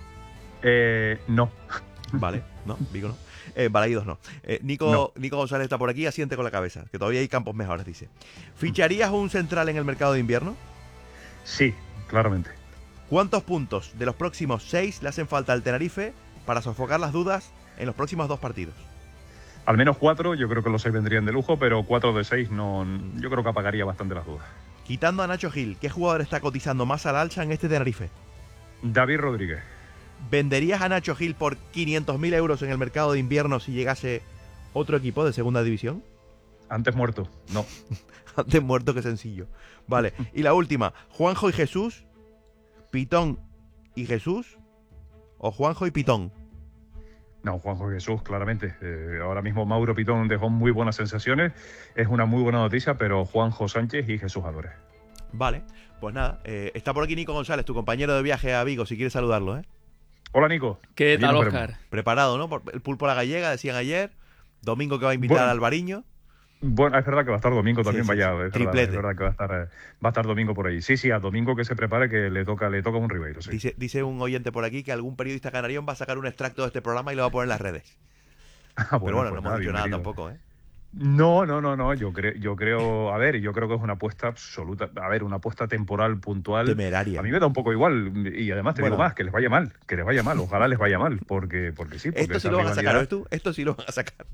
Eh, no. Vale, no, Vigo no. Eh, Balaídos no. Eh, Nico, no. Nico González está por aquí, asiente con la cabeza, que todavía hay campos mejores, dice. ¿Ficharías un central en el mercado de invierno? Sí, claramente. ¿Cuántos puntos de los próximos seis le hacen falta al Tenerife para sofocar las dudas en los próximos dos partidos? Al menos cuatro, yo creo que los seis vendrían de lujo, pero cuatro de seis no, yo creo que apagaría bastante las dudas. Quitando a Nacho Gil, ¿qué jugador está cotizando más al alza en este Tenerife? David Rodríguez. ¿Venderías a Nacho Gil por quinientos mil euros en el mercado de invierno si llegase otro equipo de segunda división? Antes muerto, no. Antes muerto que sencillo. Vale, y la última, ¿Juanjo y Jesús? ¿Pitón y Jesús? ¿O Juanjo y Pitón? No, Juanjo y Jesús, claramente. Eh, ahora mismo Mauro Pitón dejó muy buenas sensaciones, es una muy buena noticia, pero Juanjo Sánchez y Jesús Álvarez. Vale, pues nada, eh, está por aquí Nico González, tu compañero de viaje a Vigo, si quieres saludarlo, ¿eh? Hola, Nico. ¿Qué tal, Óscar? Preparado, ¿no? Por el pulpo a la gallega, decían ayer. Domingo que va a invitar bueno, al Albariño. Bueno, es verdad que va a estar Domingo también, sí, sí, vaya. Es verdad, triplete. Es verdad que va a estar, va a estar Domingo por ahí. Sí, sí, a Domingo que se prepare, que le toca, le toca un Ribeiro. Sí. Dice, dice un oyente por aquí que algún periodista canarión va a sacar un extracto de este programa y lo va a poner en las redes. Ah, bueno, pero bueno, pues no hemos dicho nada tampoco, ¿eh? No, no, no, no. Yo creo, yo creo, a ver, yo creo que es una apuesta absoluta, a ver, una apuesta temporal, puntual. Temeraria. A mí me da un poco igual y además te bueno. digo más, que les vaya mal, que les vaya mal, ojalá les vaya mal, porque, porque sí. Porque esto sí lo van a sacar, ¿ves tú? Esto sí lo van a sacar.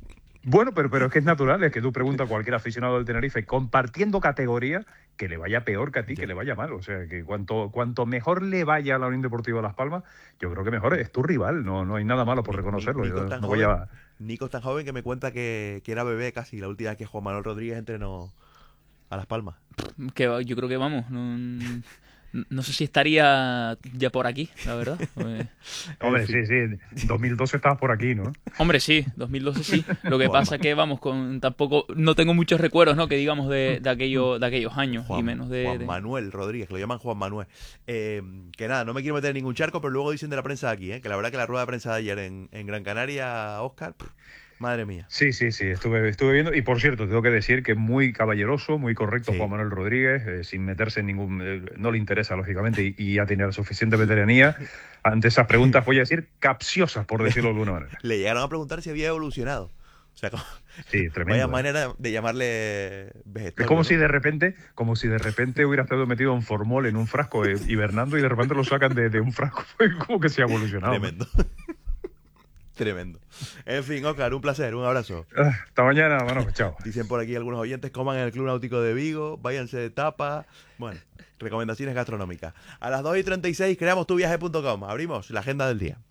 Bueno, pero, pero es que es natural, es que tú preguntas a cualquier aficionado del Tenerife, compartiendo categoría, que le vaya peor que a ti, que le vaya mal. O sea, que cuanto, cuanto mejor le vaya a la Unión Deportiva Las Palmas, yo creo que mejor es tu rival, no, no hay nada malo por reconocerlo. Nico, Yo es tan no voy joven, a... Nico es tan joven que me cuenta que, que era bebé casi la última vez que Juan Manuel Rodríguez entrenó a Las Palmas. Que va- yo creo que vamos, no, no sé si estaría ya por aquí, la verdad. Pues- Hombre, sí, sí, dos mil doce estabas por aquí, ¿no? Hombre, sí, dos mil doce sí. Lo que Juan- pasa que vamos con tampoco no tengo muchos recuerdos, ¿no? Que digamos de, de aquello de aquellos años Juan, y menos de, Juan de- Manuel Rodríguez, que lo llaman Juan Manuel. Eh, que nada, no me quiero meter en ningún charco, pero luego dicen de la prensa de aquí, ¿eh? Que la verdad que la rueda de prensa de ayer en, en Gran Canaria, Óscar, pff, madre mía. Sí, sí, sí, estuve, estuve viendo. Y por cierto, tengo que decir que muy caballeroso, muy correcto Sí. Juan Manuel Rodríguez, eh, sin meterse en ningún... eh, no le interesa, lógicamente, y, y ya tiene la suficiente veteranía. Ante esas preguntas, voy a decir, capciosas, por decirlo de alguna manera. Le llegaron a preguntar si había evolucionado. O sea, como- Sí, tremendo. vaya ¿eh? manera de llamarle vegetal. Es como si de repente, como si de repente hubiera estado metido en formol en un frasco eh, hibernando y de repente lo sacan de, de un frasco. Fue como que se ha evolucionado. Tremendo. Tremendo. En fin, Óscar, un placer, un abrazo. Ah, hasta mañana, mano, chao. Dicen por aquí algunos oyentes, coman en el Club Náutico de Vigo, váyanse de tapa. Bueno, recomendaciones gastronómicas. A las dos y treinta y seis creamos tu viaje punto com. Abrimos la agenda del día.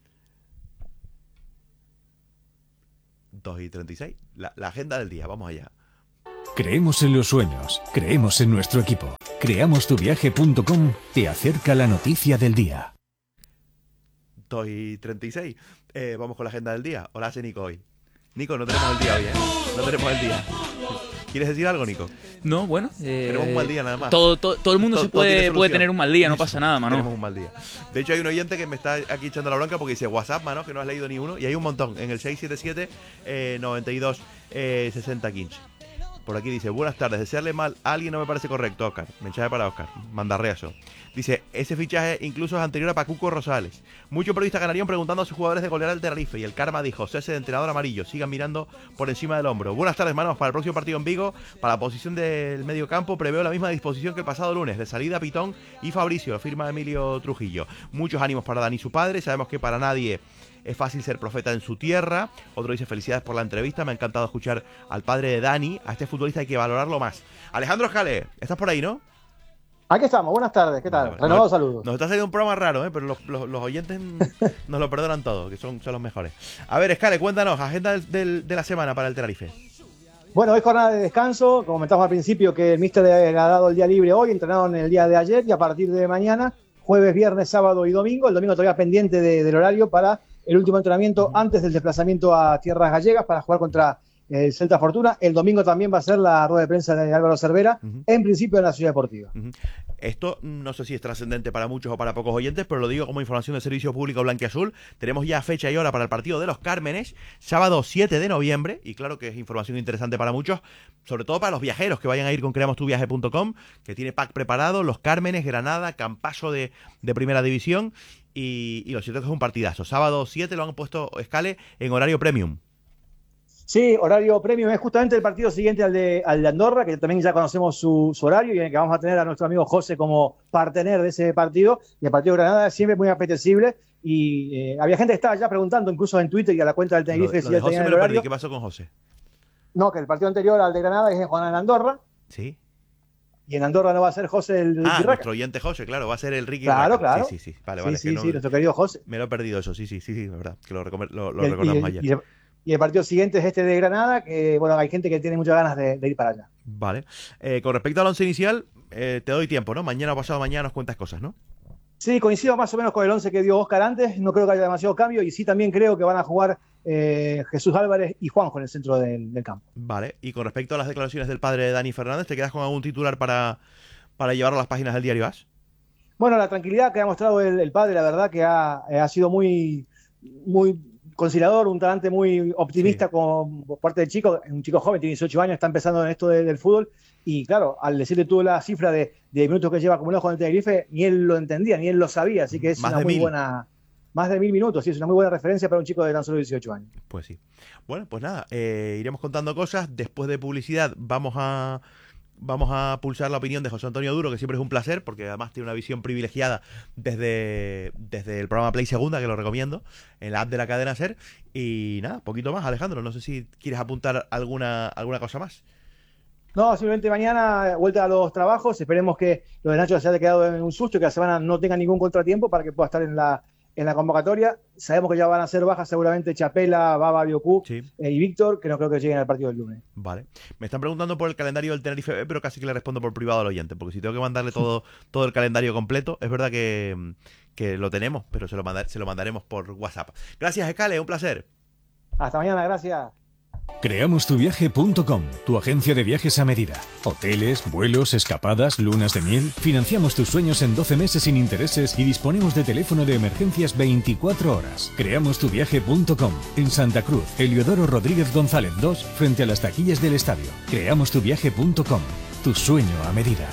dos y treinta y seis, la, la agenda del día, vamos allá. Creemos en los sueños, creemos en nuestro equipo. creamos tu viaje punto com te acerca la noticia del día. dos y treinta y seis, eh, vamos con la agenda del día. Hola, hace Nico hoy. Nico, no tenemos el día hoy, ¿eh? No tenemos el día. ¿Quieres decir algo, Nico? No, bueno. eh, Tenemos un mal día nada más. Todo, todo, todo el mundo Todo- se todo tiene puede, solución. puede tener un mal día, no pasa nada, mano. Tenemos un mal día. De hecho, hay un oyente que me está aquí echando la bronca porque dice WhatsApp, mano, que no has leído ni uno. Y hay un montón en el seis siete siete, noventa y dos, sesenta quince. Por aquí dice, buenas tardes, desearle mal a alguien no me parece correcto, Óscar. Mensaje para Óscar, mandarreazo. Dice, ese fichaje incluso es anterior a Pacuco Rosales. Muchos periodistas ganarían preguntando a sus jugadores de golear al Tenerife y el karma dijo, cese de entrenador amarillo, sigan mirando por encima del hombro. Buenas tardes, manos, para el próximo partido en Vigo, para la posición del medio campo, preveo la misma disposición que el pasado lunes, de salida Pitón y Fabricio, firma Emilio Trujillo. Muchos ánimos para Dani y su padre, sabemos que para nadie es fácil ser profeta en su tierra. Otro dice, felicidades por la entrevista, me ha encantado escuchar al padre de Dani, a este futbolista hay que valorarlo más. Alejandro Escalé, ¿estás por ahí, no? Aquí estamos, buenas tardes, ¿qué tal? Vale, vale. Renovado Nos- saludos. Nos está saliendo un programa raro, ¿eh? Pero los, los- los oyentes nos lo perdonan todo, que son, son los mejores. A ver, Escale, cuéntanos, agenda del- del- de la semana para el Tenerife. Bueno, hoy jornada de descanso, como comentamos al principio que el míster le ha dado el día libre hoy, entrenaron el día de ayer y a partir de mañana, jueves, viernes, sábado y domingo, el domingo todavía pendiente de- del horario para el último entrenamiento antes del desplazamiento a tierras gallegas para jugar contra el Celta Fortuna. El domingo también va a ser la rueda de prensa de Álvaro Cervera, en principio en la Ciudad Deportiva. Esto no sé si es trascendente para muchos o para pocos oyentes, pero lo digo como información de servicio público blanquiazul. Tenemos ya fecha y hora para el partido de los Cármenes, sábado siete de noviembre, y claro que es información interesante para muchos, sobre todo para los viajeros que vayan a ir con creamos tu viaje punto com, que tiene pack preparado, los Cármenes, Granada, Campaso de, de Primera División, y, y lo cierto es que es un partidazo. Sábado siete lo han puesto, Escale, en horario premium. Sí, horario premium es justamente el partido siguiente al de, al de Andorra, que también ya conocemos su, su horario y en el que vamos a tener a nuestro amigo José como partener de ese partido. Y el partido de Granada es siempre muy apetecible. Y eh, había gente que estaba ya preguntando, incluso en Twitter y a la cuenta del Lo, Tenerife, lo si de ya José tenían me el lo perdí, horario. ¿qué pasó con José? No, que el partido anterior al de Granada es en Juan en Andorra. Sí. Y en Andorra no va a ser José el Ah, Ricky Raca. nuestro oyente José, claro, va a ser el Ricky Claro, Raca. claro. Sí, sí, sí. Vale, Sí, vale. sí, que no- sí, nuestro querido José. Me lo he perdido eso, sí, sí, sí, sí, es verdad. Que lo, recom- lo, lo Y el- recordamos y el- ayer. y el- Y el partido siguiente es este de Granada, que bueno, hay gente que tiene muchas ganas de, de ir para allá. Vale. Eh, con respecto al once inicial, eh, te doy tiempo, ¿no? Mañana o pasado mañana nos cuentas cosas, ¿no? Sí, coincido más o menos con el once que dio Óscar antes. No creo que haya demasiado cambio y sí también creo que van a jugar eh, Jesús Álvarez y Juanjo en el centro del, del campo. Vale. Y con respecto a las declaraciones del padre de Dani Fernández, ¿te quedas con algún titular para, para llevarlo a las páginas del diario As? Bueno, la tranquilidad que ha mostrado el, el padre, la verdad que ha, eh, ha sido muy, muy conciliador, un talante muy optimista sí. con, por parte del chico, un chico joven, tiene dieciocho años, está empezando en esto de, del fútbol y claro, al decirle tú la cifra de, de minutos que lleva acumulados con el Tenerife, ni él lo entendía, ni él lo sabía, así que es más una muy mil. buena, más de mil minutos, sí, es una muy buena referencia para un chico de tan solo dieciocho años. Pues sí. Bueno, pues nada, eh, iremos contando cosas, después de publicidad vamos a vamos a pulsar la opinión de José Antonio Duro, que siempre es un placer, porque además tiene una visión privilegiada desde, desde el programa Play Segunda, que lo recomiendo, en la app de la cadena SER. Y nada, poquito más, Alejandro, no sé si quieres apuntar alguna, alguna cosa más. No, simplemente mañana vuelta a los trabajos. Esperemos que lo de Nacho se haya quedado en un susto y que la semana no tenga ningún contratiempo para que pueda estar en la en la convocatoria. Sabemos que ya van a ser bajas seguramente Chapela, Baba, Biocú sí. eh, y Víctor, que no creo que lleguen al partido del lunes. Vale. Me están preguntando por el calendario del Tenerife, pero casi que le respondo por privado al oyente, porque si tengo que mandarle todo, todo el calendario completo, es verdad que, que lo tenemos, pero se lo, mandar, se lo mandaremos por WhatsApp. Gracias, Escale, un placer. Hasta mañana, gracias. creamos tu viaje punto com, tu agencia de viajes a medida. Hoteles, vuelos, escapadas, lunas de miel. Financiamos tus sueños en doce meses sin intereses y disponemos de teléfono de emergencias veinticuatro horas. creamos tu viaje punto com, en Santa Cruz, Heliodoro Rodríguez González dos, frente a las taquillas del estadio. creamos tu viaje punto com, tu sueño a medida.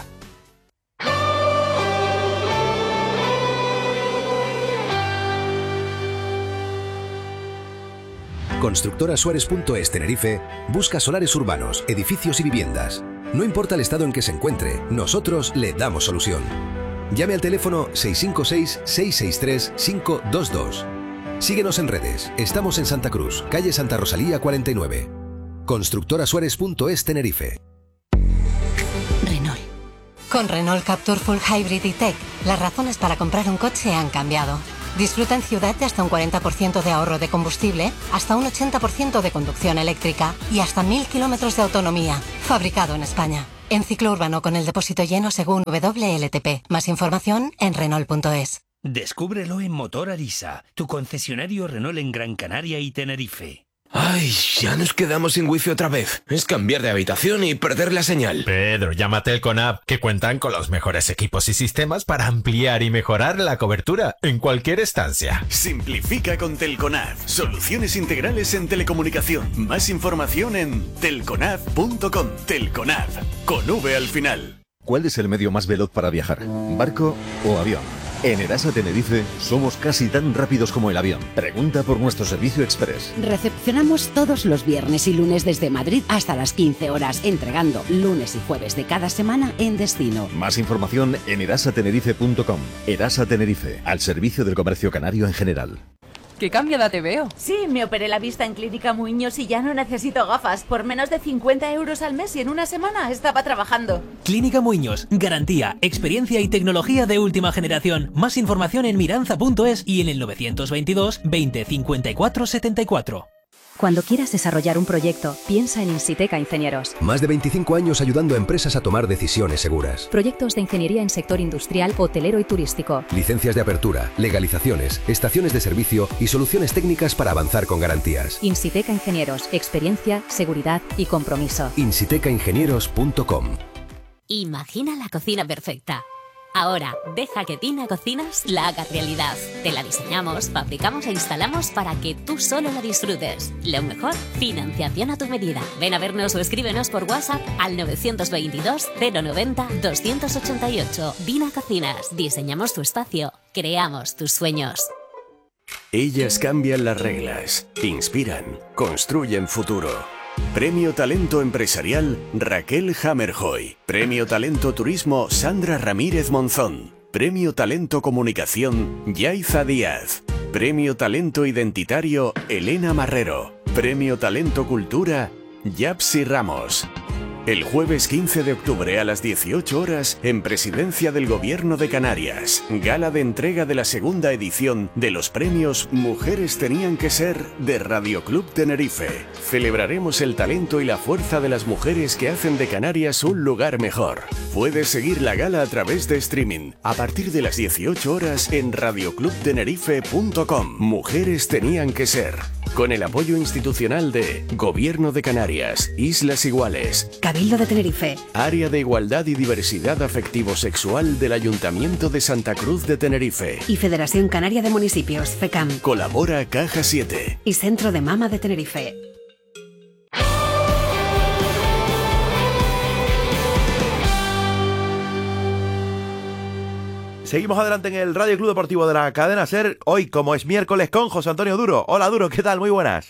Constructora Suárez punto es Tenerife busca solares urbanos, edificios y viviendas. No importa el estado en que se encuentre, nosotros le damos solución. Llame al teléfono seis cinco seis, seis seis tres, cinco dos dos. Síguenos en redes. Estamos en Santa Cruz, calle Santa Rosalía cuarenta y nueve. Constructora Suárez punto es Tenerife. Renault. Con Renault Captur Full Hybrid y Tech, las razones para comprar un coche han cambiado. Disfruta en ciudad de hasta un cuarenta por ciento de ahorro de combustible, hasta un ochenta por ciento de conducción eléctrica y hasta mil kilómetros de autonomía. Fabricado en España. En ciclo urbano con el depósito lleno según W L T P. Más información en Renault punto es. Descúbrelo en Motor Arisa, tu concesionario Renault en Gran Canaria y Tenerife. Ay, ya nos quedamos sin wifi otra vez. Es cambiar de habitación y perder la señal. Pedro, llama a Telconav, que cuentan con los mejores equipos y sistemas para ampliar y mejorar la cobertura en cualquier estancia. Simplifica con Telconav. Soluciones integrales en telecomunicación. Más información en telconav punto com. Telconav, con V al final. ¿Cuál es el medio más veloz para viajar? ¿Barco o avión? En Erasa Tenerife somos casi tan rápidos como el avión. Pregunta por nuestro servicio express. Recepcionamos todos los viernes y lunes desde Madrid hasta las quince horas, entregando lunes y jueves de cada semana en destino. Más información en erasa tenerife punto com. Erasa Tenerife, al servicio del comercio canario en general. ¿Qué cambiada te veo? Sí, me operé la vista en Clínica Muñoz y ya no necesito gafas. Por menos de cincuenta euros al mes y en una semana estaba trabajando. Clínica Muñoz, garantía, experiencia y tecnología de última generación. Más información en miranza punto es y en el novecientos veintidós, veinte, cincuenta y cuatro, setenta y cuatro. Cuando quieras desarrollar un proyecto, piensa en Insiteca Ingenieros. Más de veinticinco años ayudando a empresas a tomar decisiones seguras. Proyectos de ingeniería en sector industrial, hotelero y turístico. Licencias de apertura, legalizaciones, estaciones de servicio y soluciones técnicas para avanzar con garantías. Insiteca Ingenieros, experiencia, seguridad y compromiso. insiteca ingenieros punto com. Imagina la cocina perfecta. Ahora, deja que Tina Cocinas la haga realidad. Te la diseñamos, fabricamos e instalamos para que tú solo la disfrutes. Lo mejor, financiación a tu medida. Ven a vernos o escríbenos por WhatsApp al novecientos veintidós, cero noventa, doscientos ochenta y ocho. Tina Cocinas, diseñamos tu espacio, creamos tus sueños. Ellas cambian las reglas, inspiran, construyen futuro. Premio Talento Empresarial Raquel Hammerhoy. Premio Talento Turismo Sandra Ramírez Monzón. Premio Talento Comunicación Yaiza Díaz. Premio Talento Identitario Elena Marrero. Premio Talento Cultura Yapsi Ramos. El jueves quince de octubre a las dieciocho horas en Presidencia del Gobierno de Canarias, gala de entrega de la segunda edición de los premios Mujeres Tenían que Ser de Radio Club Tenerife. Celebraremos el talento y la fuerza de las mujeres que hacen de Canarias un lugar mejor. Puedes seguir la gala a través de streaming a partir de las dieciocho horas en radio club tenerife punto com. Mujeres Tenían que Ser. Con el apoyo institucional de Gobierno de Canarias, Islas Iguales, Cabildo de Tenerife, Área de Igualdad y Diversidad Afectivo-Sexual del Ayuntamiento de Santa Cruz de Tenerife y Federación Canaria de Municipios, FECAM. Colabora Caja siete y Centro de Mama de Tenerife. Seguimos adelante en el Radio Club Deportivo de la cadena SER. Hoy, como es miércoles, con José Antonio Duro. Hola, Duro, ¿qué tal? Muy buenas.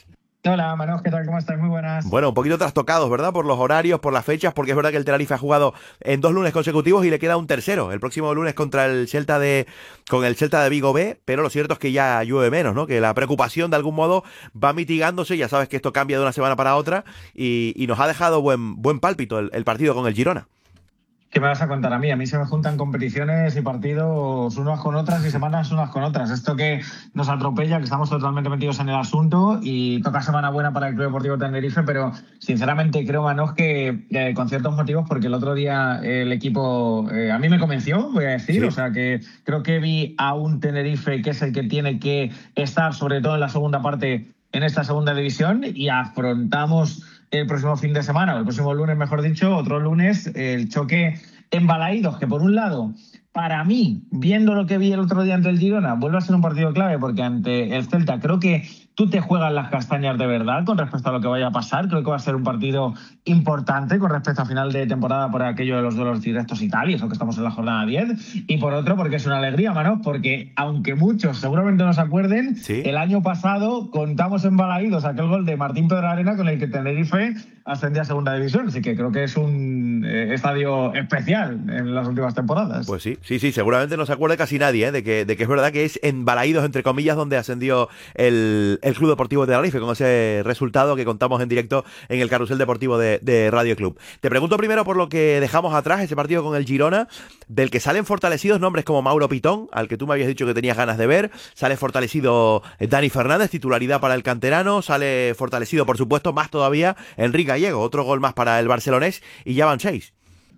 Hola, Manos, ¿qué tal? ¿Cómo estás? Muy buenas. Bueno, un poquito trastocados, ¿verdad? Por los horarios, por las fechas, porque es verdad que el Tenerife ha jugado en dos lunes consecutivos y le queda un tercero, el próximo lunes contra el Celta de con el Celta de Vigo B, pero lo cierto es que ya llueve menos, ¿no? Que la preocupación de algún modo va mitigándose, ya sabes que esto cambia de una semana para otra y, y nos ha dejado buen, buen pálpito el, el partido con el Girona. ¿Qué me vas a contar a mí? A mí se me juntan competiciones y partidos unas con otras y semanas unas con otras. Esto que nos atropella, que estamos totalmente metidos en el asunto y toca semana buena para el Club Deportivo Tenerife, pero sinceramente creo, Manos, que eh, con ciertos motivos, porque el otro día el equipo eh, a mí me convenció, voy a decir, sí. O sea que creo que vi a un Tenerife que es el que tiene que estar, sobre todo en la segunda parte, en esta segunda división, y afrontamos el próximo fin de semana, o el próximo lunes, mejor dicho, otro lunes, el choque en Balaídos, que por un lado, para mí, viendo lo que vi el otro día ante el Girona, vuelve a ser un partido clave, porque ante el Celta creo que tú te juegas las castañas de verdad con respecto a lo que vaya a pasar. Creo que va a ser un partido importante con respecto a final de temporada por aquello de los duelos directos y tal, y eso que estamos en la jornada diez. Y por otro, porque es una alegría, Manos, porque aunque muchos seguramente no se acuerden, ¿sí? El año pasado contamos en Balaídos aquel gol de Martín Pedrarena con el que Tenerife ascendía a segunda división. Así que creo que es un eh, estadio especial en las últimas temporadas. Pues sí, sí, sí, seguramente no se acuerde casi nadie, ¿eh? de, que, de que es verdad que es en Balaídos, entre comillas, donde ascendió el... el Club Deportivo de Tenerife, con ese resultado que contamos en directo en el carrusel deportivo de, de Radio Club. Te pregunto primero por lo que dejamos atrás, ese partido con el Girona, del que salen fortalecidos nombres como Mauro Pitón, al que tú me habías dicho que tenías ganas de ver, sale fortalecido Dani Fernández, titularidad para el canterano, sale fortalecido, por supuesto, más todavía Enrique Gallego, otro gol más para el barcelonés, y ya van seis.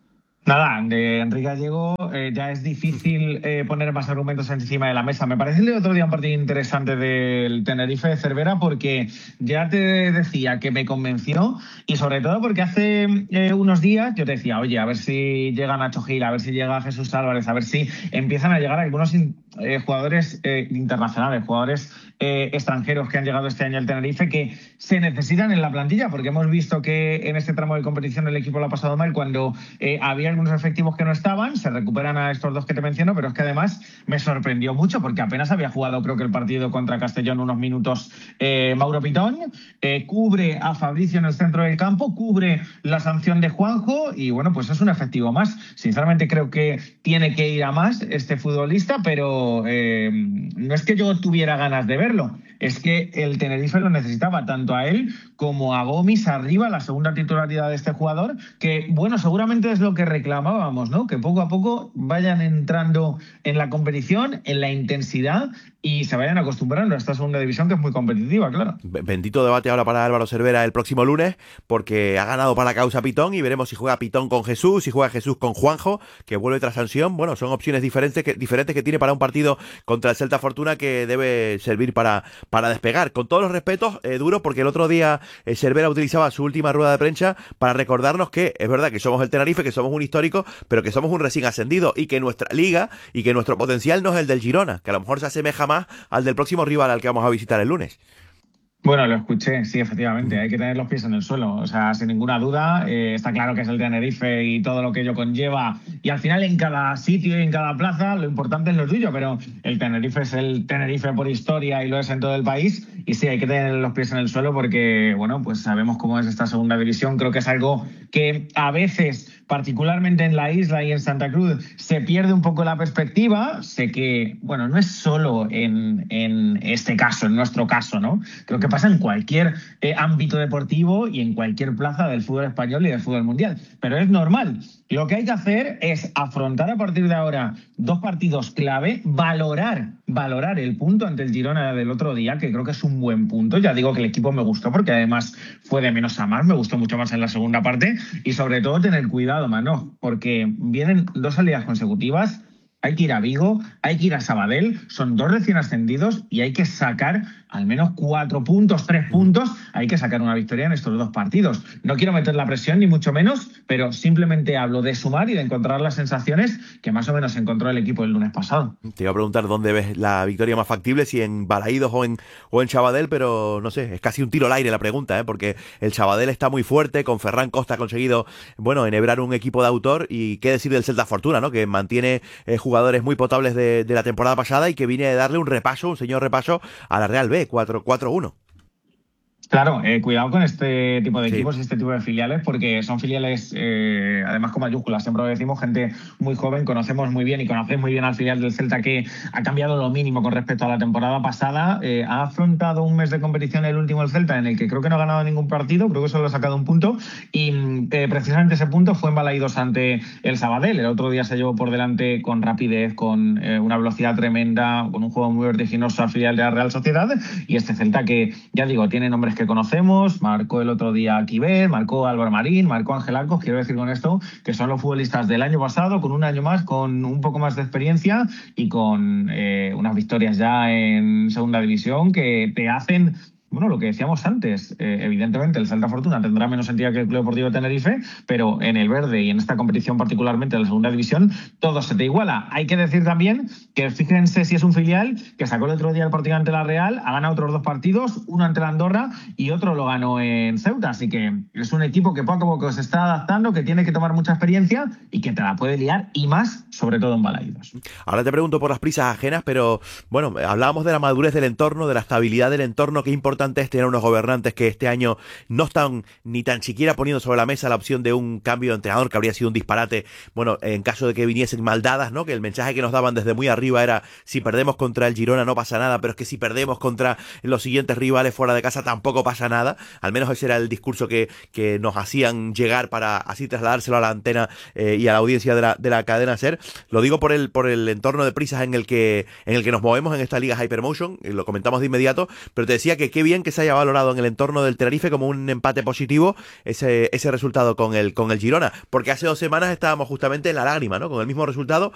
Nada, de Enrique Gallego eh, ya es difícil eh, poner más argumentos encima de la mesa. Me parece el otro día un partido interesante del Tenerife de Cervera, porque ya te decía que me convenció, y sobre todo porque hace eh, unos días yo te decía, oye, a ver si llega Nacho Gil, a ver si llega Jesús Álvarez, a ver si empiezan a llegar algunos eh, jugadores eh, internacionales, jugadores eh, extranjeros que han llegado este año al Tenerife, que se necesitan en la plantilla, porque hemos visto que en este tramo de competición el equipo lo ha pasado mal cuando eh, había algunos efectivos que no estaban, se recuperan a estos dos que te menciono, pero es que además me sorprendió mucho porque apenas había jugado, creo que el partido contra Castellón unos minutos eh, Mauro Pitón, eh, cubre a Fabricio en el centro del campo, cubre la sanción de Juanjo y bueno, pues es un efectivo más. Sinceramente creo que tiene que ir a más este futbolista, pero eh, no es que yo tuviera ganas de verlo, es que el Tenerife lo necesitaba, tanto a él como a Gomis arriba, la segunda titularidad de este jugador, que bueno, seguramente es lo que reclamábamos, ¿no? Que poco a poco vayan entrando en la competición, en la intensidad y se vayan acostumbrando a esta segunda división, que es muy competitiva, claro. Bendito debate ahora para Álvaro Cervera el próximo lunes, porque ha ganado para la causa Pitón y veremos si juega Pitón con Jesús, si juega Jesús con Juanjo, que vuelve tras sanción. Bueno, son opciones diferentes que, diferentes que tiene para un partido contra el Celta Fortuna que debe servir para, para despegar. Con todos los respetos, eh, duro, porque el otro día eh, Cervera utilizaba su última rueda de prensa para recordarnos que es verdad que somos el Tenerife, que somos un histórico, pero que somos un recién ascendido y que nuestra liga y que nuestro potencial no es el del Girona, que a lo mejor se asemeja más al del próximo rival al que vamos a visitar el lunes. Bueno, lo escuché, sí, efectivamente, hay que tener los pies en el suelo, o sea, sin ninguna duda, eh, está claro que es el Tenerife y todo lo que ello conlleva, y al final en cada sitio y en cada plaza lo importante es lo tuyo, pero el Tenerife es el Tenerife por historia y lo es en todo el país, y sí, hay que tener los pies en el suelo porque, bueno, pues sabemos cómo es esta segunda división, creo que es algo que a veces, particularmente en la isla y en Santa Cruz, se pierde un poco la perspectiva. Sé que, bueno, no es solo en, en este caso, en nuestro caso, ¿no? Creo que pasa en cualquier eh, ámbito deportivo y en cualquier plaza del fútbol español y del fútbol mundial. Pero es normal. Lo que hay que hacer es afrontar a partir de ahora dos partidos clave, valorar, valorar el punto ante el Girona del otro día, que creo que es un buen punto. Ya digo que el equipo me gustó porque además fue de menos a más, me gustó mucho más en la segunda parte y sobre todo tener cuidado, mano, porque vienen dos salidas consecutivas. Hay que ir a Vigo, hay que ir a Sabadell, son dos recién ascendidos y hay que sacar al menos cuatro puntos, tres puntos, hay que sacar una victoria en estos dos partidos. No quiero meter la presión ni mucho menos, pero simplemente hablo de sumar y de encontrar las sensaciones que más o menos encontró el equipo el lunes pasado. Te iba a preguntar dónde ves la victoria más factible, si en Balaídos o en, o en Sabadell, pero no sé, es casi un tiro al aire la pregunta, ¿eh? Porque el Sabadell está muy fuerte, con Ferran Costa ha conseguido, bueno, enhebrar un equipo de autor, y qué decir del Celta Fortuna, ¿no? Que mantiene eh, jugadores muy potables de, de la temporada pasada y que viene a darle un repaso, un señor repaso a la Real B, cuatro uno. Claro, eh, cuidado con este tipo de equipos y este tipo de filiales, porque son filiales, eh, además con mayúsculas, siempre lo decimos, gente muy joven, conocemos muy bien y conocéis muy bien al filial del Celta, que ha cambiado lo mínimo con respecto a la temporada pasada. Eh, ha afrontado un mes de competición, el último el Celta, en el que creo que no ha ganado ningún partido, creo que solo ha sacado un punto, y eh, precisamente ese punto fue en Balaídos ante el Sabadell. El otro día se llevó por delante con rapidez, con eh, una velocidad tremenda, con un juego muy vertiginoso al filial de la Real Sociedad, y este Celta que, ya digo, tiene nombres que conocemos, marcó el otro día Quiver, marcó Álvaro Marín, marcó Ángel Arcos. Quiero decir con esto que son los futbolistas del año pasado, con un año más, con un poco más de experiencia y con eh, unas victorias ya en segunda división que te hacen... Bueno, lo que decíamos antes, eh, evidentemente el Celta Fortuna tendrá menos entidad que el Club Deportivo de Tenerife, pero en el verde y en esta competición particularmente de la segunda división, todo se te iguala. Hay que decir también que fíjense si es un filial que sacó el otro día el partido ante la Real, ha ganado otros dos partidos, uno ante la Andorra y otro lo ganó en Ceuta, así que es un equipo que poco a poco se está adaptando, que tiene que tomar mucha experiencia y que te la puede liar, y más, sobre todo en Balaídos. Ahora te pregunto por las prisas ajenas, pero bueno, hablábamos de la madurez del entorno, de la estabilidad del entorno, qué importante es tener unos gobernantes que este año no están ni tan siquiera poniendo sobre la mesa la opción de un cambio de entrenador, que habría sido un disparate, bueno, en caso de que viniesen mal dadas, ¿no? Que el mensaje que nos daban desde muy arriba era: si perdemos contra el Girona no pasa nada, pero es que si perdemos contra los siguientes rivales fuera de casa tampoco pasa nada. Al menos ese era el discurso que, que nos hacían llegar para así trasladárselo a la antena eh, y a la audiencia de la, de la cadena SER. Lo digo por el, por el entorno de prisas en el que, en el que nos movemos en esta liga Hypermotion, y lo comentamos de inmediato, pero te decía que qué bien que se haya valorado en el entorno del Tenerife como un empate positivo ese, ese resultado con el, con el Girona, porque hace dos semanas estábamos justamente en la lágrima, ¿no? Con el mismo resultado